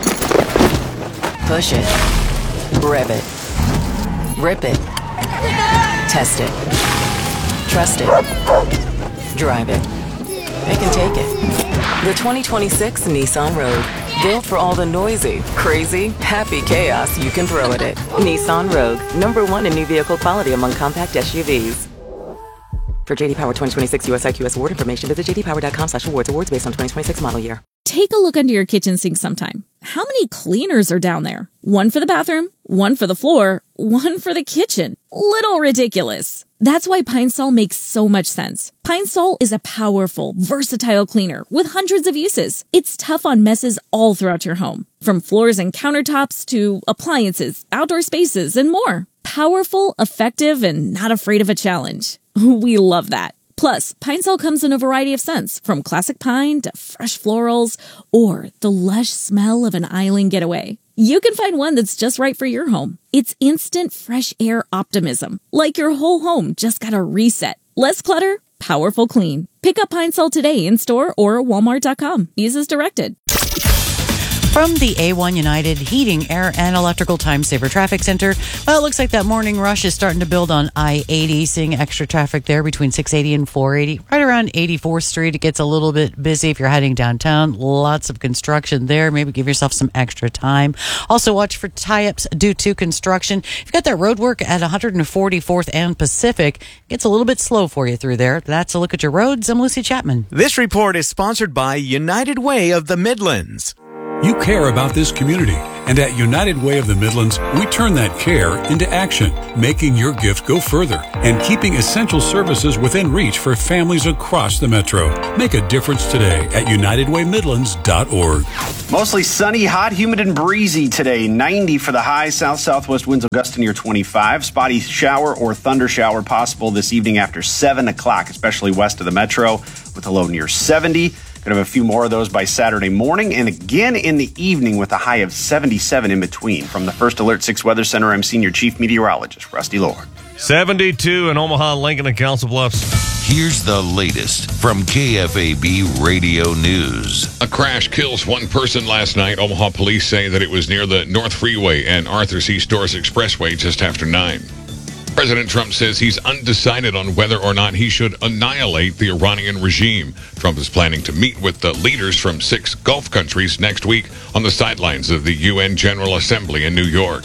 Speaker 16: Push it. Rev it. Rip it. Test it. Trust it. Drive it. They can take it. The 2026 Nissan Rogue. Built for all the noisy, crazy, happy chaos you can throw at it. Nissan Rogue. #1 in new vehicle quality among compact SUVs. For JD Power 2026 US IQS award information, visit jdpower.com/awards. Awards based on 2026 model year.
Speaker 17: Take a look under your kitchen sink sometime. How many cleaners are down there? One for the bathroom, one for the floor, one for the kitchen. Little ridiculous. That's why Pine Sol makes so much sense. Pine Sol is a powerful, versatile cleaner with hundreds of uses. It's tough on messes all throughout your home, from floors and countertops to appliances, outdoor spaces, and more. Powerful, effective, and not afraid of a challenge. We love that. Plus, Pine Sol comes in a variety of scents, from classic pine to fresh florals or the lush smell of an island getaway. you can find one that's just right for your home. It's instant fresh air optimism, like your whole home just got a reset. Less clutter, powerful clean. Pick up Pine Sol today in-store or walmart.com. Use as directed.
Speaker 3: From the A1 United Heating, Air, and Electrical Time Saver Traffic Center, well, it looks like that morning rush is starting to build on I-80, seeing extra traffic there between 680 and 480. Right around 84th Street, it gets a little bit busy if you're heading downtown. Lots of construction there. Maybe give yourself some extra time. Also, watch for tie-ups due to construction. You've got that road work at 144th and Pacific. It gets a little bit slow for you through there. That's a look at your roads. I'm Lucy Chapman.
Speaker 5: This report is sponsored by United Way of the Midlands.
Speaker 19: You care about this community, and at United Way of the Midlands, we turn that care into action, making your gift go further and keeping essential services within reach for families across the metro. Make a difference today at UnitedWayMidlands.org.
Speaker 21: Mostly sunny, hot, humid, and breezy today. 90 for the high. South-southwest winds will gust to near 25. Spotty shower or thunder shower possible this evening after 7 o'clock, especially west of the metro, with a low near 70. Going to have a few more of those by Saturday morning and again in the evening with a high of 77 in between. From the First Alert 6 Weather Center, I'm Senior Chief Meteorologist Rusty Lord.
Speaker 4: 72 in Omaha, Lincoln, and Council Bluffs.
Speaker 20: Here's the latest from KFAB Radio News.
Speaker 1: A crash kills one person last night. Omaha police say that it was near the North Freeway and Arthur C. Stores Expressway just after 9. President Trump says he's undecided on whether or not he should annihilate the Iranian regime. Trump is planning to meet with the leaders from 6 Gulf countries next week on the sidelines of the UN General Assembly in New York.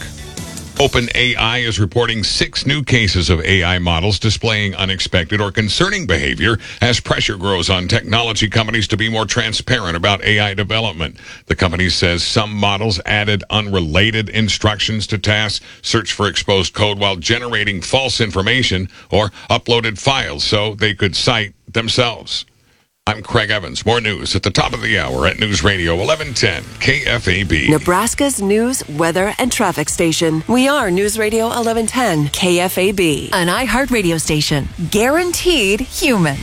Speaker 1: OpenAI is reporting 6 new cases of AI models displaying unexpected or concerning behavior as pressure grows on technology companies to be more transparent about AI development. The company says some models added unrelated instructions to tasks, searched for exposed code while generating false information, or uploaded files so they could cite themselves. I'm Craig Evans. More news at the top of the hour at News Radio 1110 KFAB.
Speaker 24: Nebraska's news, weather, and traffic station. We are News Radio 1110 KFAB, an iHeart radio station. Guaranteed human.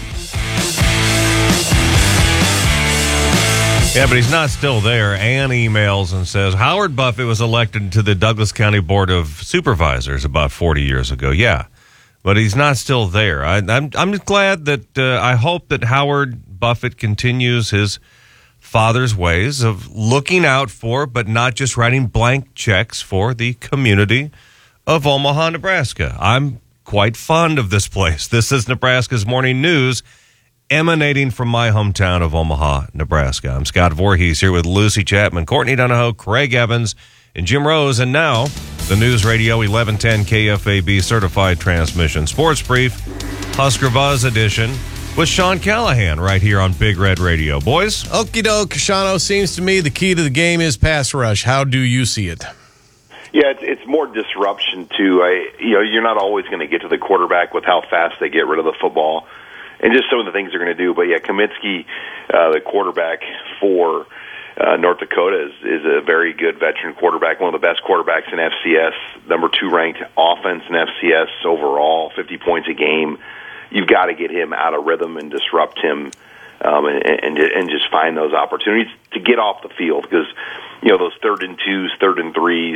Speaker 4: Yeah, but he's not still there. Ann emails and says, Howard Buffett was elected to the Douglas County Board of Supervisors about 40 years ago. Yeah, but he's not still there. I'm glad that I hope that Howard Buffett continues his father's ways of looking out for, but not just writing blank checks for the community of Omaha, Nebraska. I'm quite fond of this place. This is Nebraska's Morning News, emanating from my hometown of Omaha, Nebraska. I'm Scott Voorhees here with Lucy Chapman, Courtney Donahoe, Craig Evans, and Jim Rose. And now, the News Radio 1110 KFAB certified transmission sports brief, Husker Buzz edition, with Sean Callahan right here on Big Red Radio. Boys?
Speaker 12: Okie doke, Shano. Seems to me the key to the game is pass rush. How do you see it?
Speaker 25: Yeah, it's more disruption, too. You're not always going to get to the quarterback with how fast they get rid of the football and just some of the things they're going to do. But, yeah, Kaminsky, the quarterback for North Dakota, is a very good veteran quarterback, one of the best quarterbacks in FCS, number 2 ranked offense in FCS overall, 50 points a game. You've got to get him out of rhythm and disrupt him and just find those opportunities to get off the field because, those 3rd and 2s, 3rd and 3s,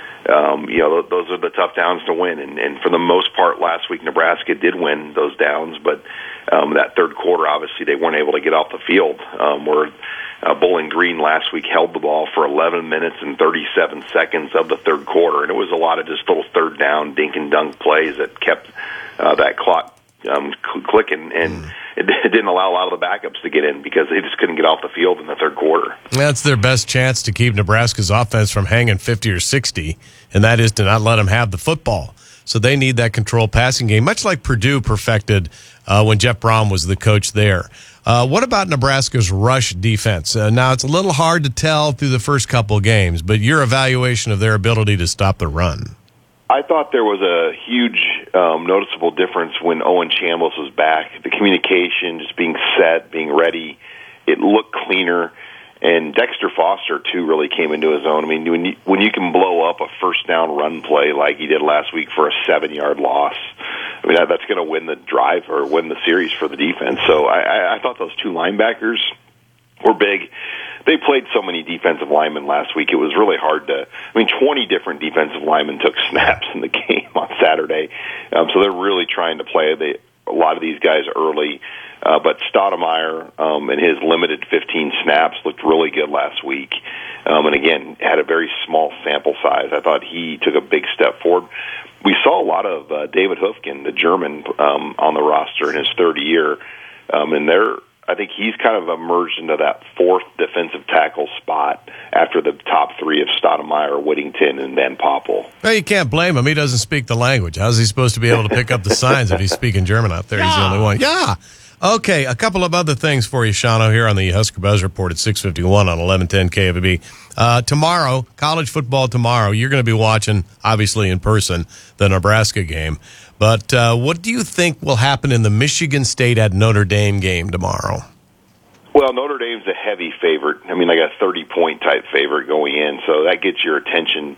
Speaker 25: those are the tough downs to win. And for the most part, last week, Nebraska did win those downs, but that third quarter, obviously, they weren't able to get off the field. Where Bowling Green last week held the ball for 11 minutes and 37 seconds of the third quarter, and it was a lot of just little third down dink and dunk plays that kept that clock clicking, and it didn't allow a lot of the backups to get in because they just couldn't get off the field in the third quarter.
Speaker 12: That's their best chance to keep Nebraska's offense from hanging 50 or 60, and that is to not let them have the football. So they need that controlled passing game, much like Purdue perfected when Jeff Brom was the coach there. What about Nebraska's rush defense? Now, it's a little hard to tell through the first couple of games, but your evaluation of their ability to stop the run.
Speaker 25: I thought there was a huge noticeable difference when Owen Chambliss was back. The communication, just being set, being ready, it looked cleaner. And Dexter Foster, too, really came into his own. I mean, when you can blow up a first down run play like he did last week for a 7-yard loss, I mean, that's going to win the drive or win the series for the defense. So I thought those 2 linebackers were big. they played so many defensive linemen last week. It was really hard to. 20 different defensive linemen took snaps in the game on Saturday, so they're really trying to play a lot of these guys early. But Stoudemire in his limited 15 snaps looked really good last week. And again, had a very small sample size. I thought he took a big step forward. We saw a lot of David Höfgen, the German, on the roster in his third year. And I think he's kind of emerged into that fourth defensive tackle spot after the top three of Stoudemire, Whittington, and Van Poppel.
Speaker 12: Well, you can't blame him. He doesn't speak the language. How's he supposed to be able to pick up the signs if he's speaking German out there? He's the only one. Yeah. Okay, a couple of other things for you, Shano, here on the Husker Buzz Report at 6:51 on 1110 KFAB. Tomorrow, college football tomorrow, you're going to be watching, obviously in person, the Nebraska game. But what do you think will happen in the Michigan State at Notre Dame game tomorrow?
Speaker 25: Well, Notre Dame's a heavy favorite. Like a 30-point type favorite going in, so that gets your attention.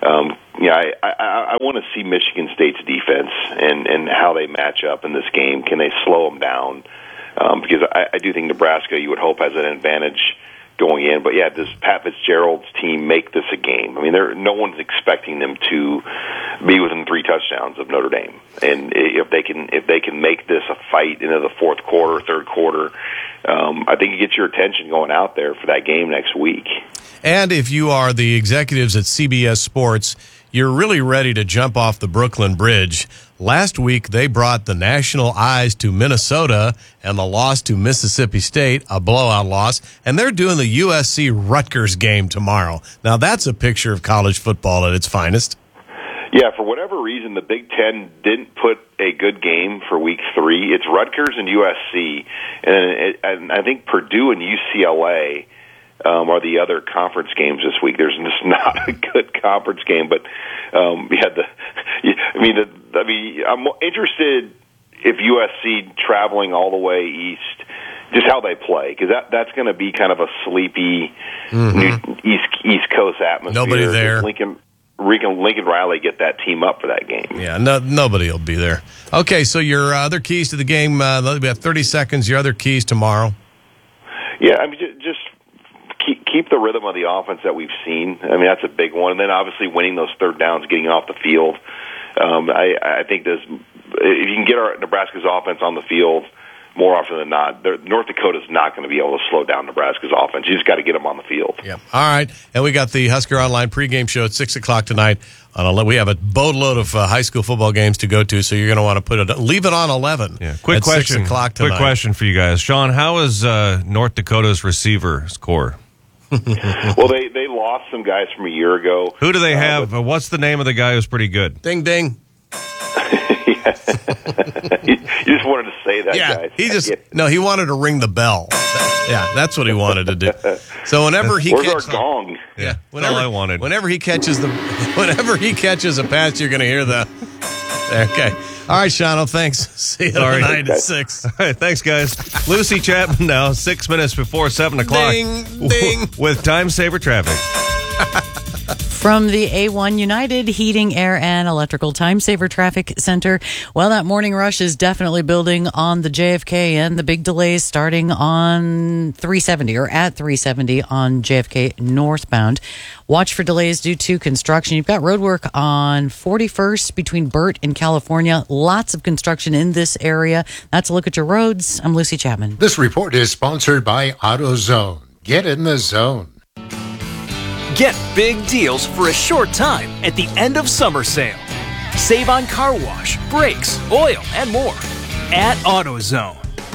Speaker 25: I want to see Michigan State's defense and how they match up in this game. Can they slow them down? Because I do think Nebraska, you would hope, has an advantage going in. But, does Pat Fitzgerald's team make this a game? No one's expecting them to be within 3 touchdowns of Notre Dame. And if they can make this a fight into the fourth quarter, third quarter, I think it gets your attention going out there for that game next week.
Speaker 12: And if you are the executives at CBS Sports, you're really ready to jump off the Brooklyn Bridge. Last week, they brought the national eyes to Minnesota and the loss to Mississippi State, a blowout loss, and they're doing the USC-Rutgers game tomorrow. Now, that's a picture of college football at its finest.
Speaker 25: Yeah, for whatever reason, the Big Ten didn't put a good game for Week 3. It's Rutgers and USC, and I think Purdue and UCLA are the other conference games this week. There's just not a good conference game, but I'm interested if USC traveling all the way east, just how they play, because that's going to be kind of a sleepy East Coast atmosphere.
Speaker 12: Nobody there.
Speaker 25: Lincoln Riley get that team up for that game.
Speaker 12: Yeah, nobody will be there. Okay, so your other keys to the game, we have 30 seconds. Your other keys tomorrow.
Speaker 25: Yeah, just keep the rhythm of the offense that we've seen. That's a big one. And then obviously winning those third downs, getting off the field. I think if you can get Nebraska's offense on the field more often than not, North Dakota's not going to be able to slow down Nebraska's offense. You just got to get them on the field.
Speaker 12: Yeah. All right. And we got the Husker Online pregame show at 6 o'clock tonight. We have a boatload of high school football games to go to, so you're going to want to leave it on 11.
Speaker 4: Yeah. Quick question.
Speaker 12: 6 o'clock tonight.
Speaker 4: Quick question for you guys. Sean, how is North Dakota's receivers core?
Speaker 25: Well, they lost some guys from a year ago.
Speaker 4: Who do they have? What's the name of the guy who's pretty good?
Speaker 12: Ding, ding.
Speaker 25: You just wanted to say that, guys.
Speaker 12: He wanted to ring the bell. That's what he wanted to do. So whenever he
Speaker 25: Where's
Speaker 12: catches
Speaker 25: our gong?
Speaker 12: Yeah,
Speaker 4: that's all I wanted.
Speaker 12: Whenever he catches a pass, you're going to hear the. Okay. All right, Shano, thanks. See you tonight at 6.
Speaker 4: All right, thanks, guys. Lucy Chapman now, 6 minutes before 7 o'clock.
Speaker 12: Ding, ding.
Speaker 4: With Time Saver Traffic.
Speaker 3: From the A1 United Heating, Air, and Electrical Time Saver Traffic Center. Well, that morning rush is definitely building on the JFK, and the big delays starting on 370 or at 370 on JFK northbound. Watch for delays due to construction. You've got road work on 41st between Burt and California. Lots of construction in this area. That's a look at your roads. I'm Lucy Chapman.
Speaker 6: This report is sponsored by AutoZone. Get in the zone.
Speaker 7: Get big deals for a short time at the end of summer sale. Save on car wash, brakes, oil, and more at AutoZone.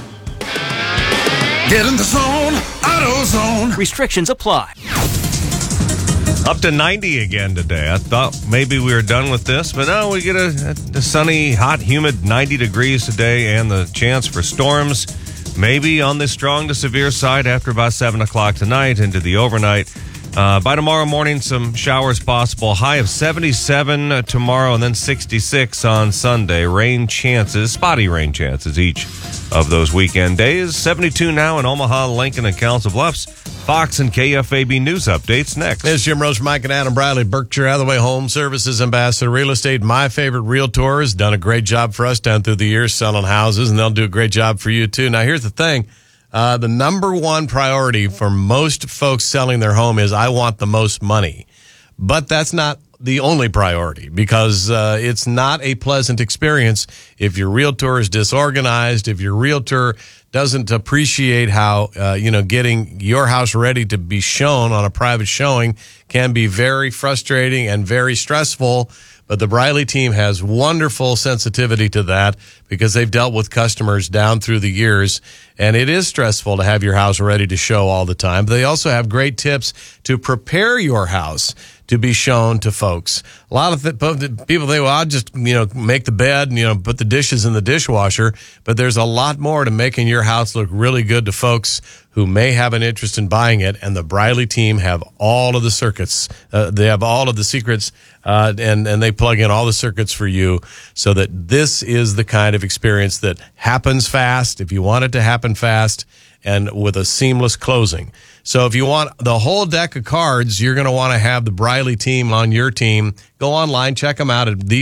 Speaker 8: Get in the zone, AutoZone.
Speaker 7: Restrictions apply.
Speaker 4: Up to 90 again today. I thought maybe we were done with this, but no, we get a sunny, hot, humid 90 degrees today and the chance for storms. Maybe on the strong to severe side after about 7 o'clock tonight into the overnight. By tomorrow morning, some showers possible. High of 77 tomorrow and then 66 on Sunday. Rain chances, spotty rain chances each of those weekend days. 72 now in Omaha, Lincoln, and Council Bluffs. Fox and KFAB news updates next.
Speaker 12: There's Jim Rose, Mike, and Adam Bradley, Berkshire Hathaway Home Services Ambassador Real Estate. My favorite realtor has done a great job for us down through the years selling houses, and they'll do a great job for you too. Now, here's the thing. The number one priority for most folks selling their home is I want the most money. But that's not the only priority, because it's not a pleasant experience if your realtor is disorganized, if your realtor doesn't appreciate how, getting your house ready to be shown on a private showing can be very frustrating and very stressful. But the Briley team has wonderful sensitivity to that because they've dealt with customers down through the years. And it is stressful to have your house ready to show all the time. But they also have great tips to prepare your house to be shown to folks. A lot of people think, well, I'll just, make the bed and, put the dishes in the dishwasher. But there's a lot more to making your house look really good to folks who may have an interest in buying it. And the Briley team have all of the circuits. They have all of the secrets, and they plug in all the circuits for you so that this is the kind of experience that happens fast, if you want it to happen fast, and with a seamless closing. So if you want the whole deck of cards, you're going to want to have the Briley team on your team. Go online, check them out at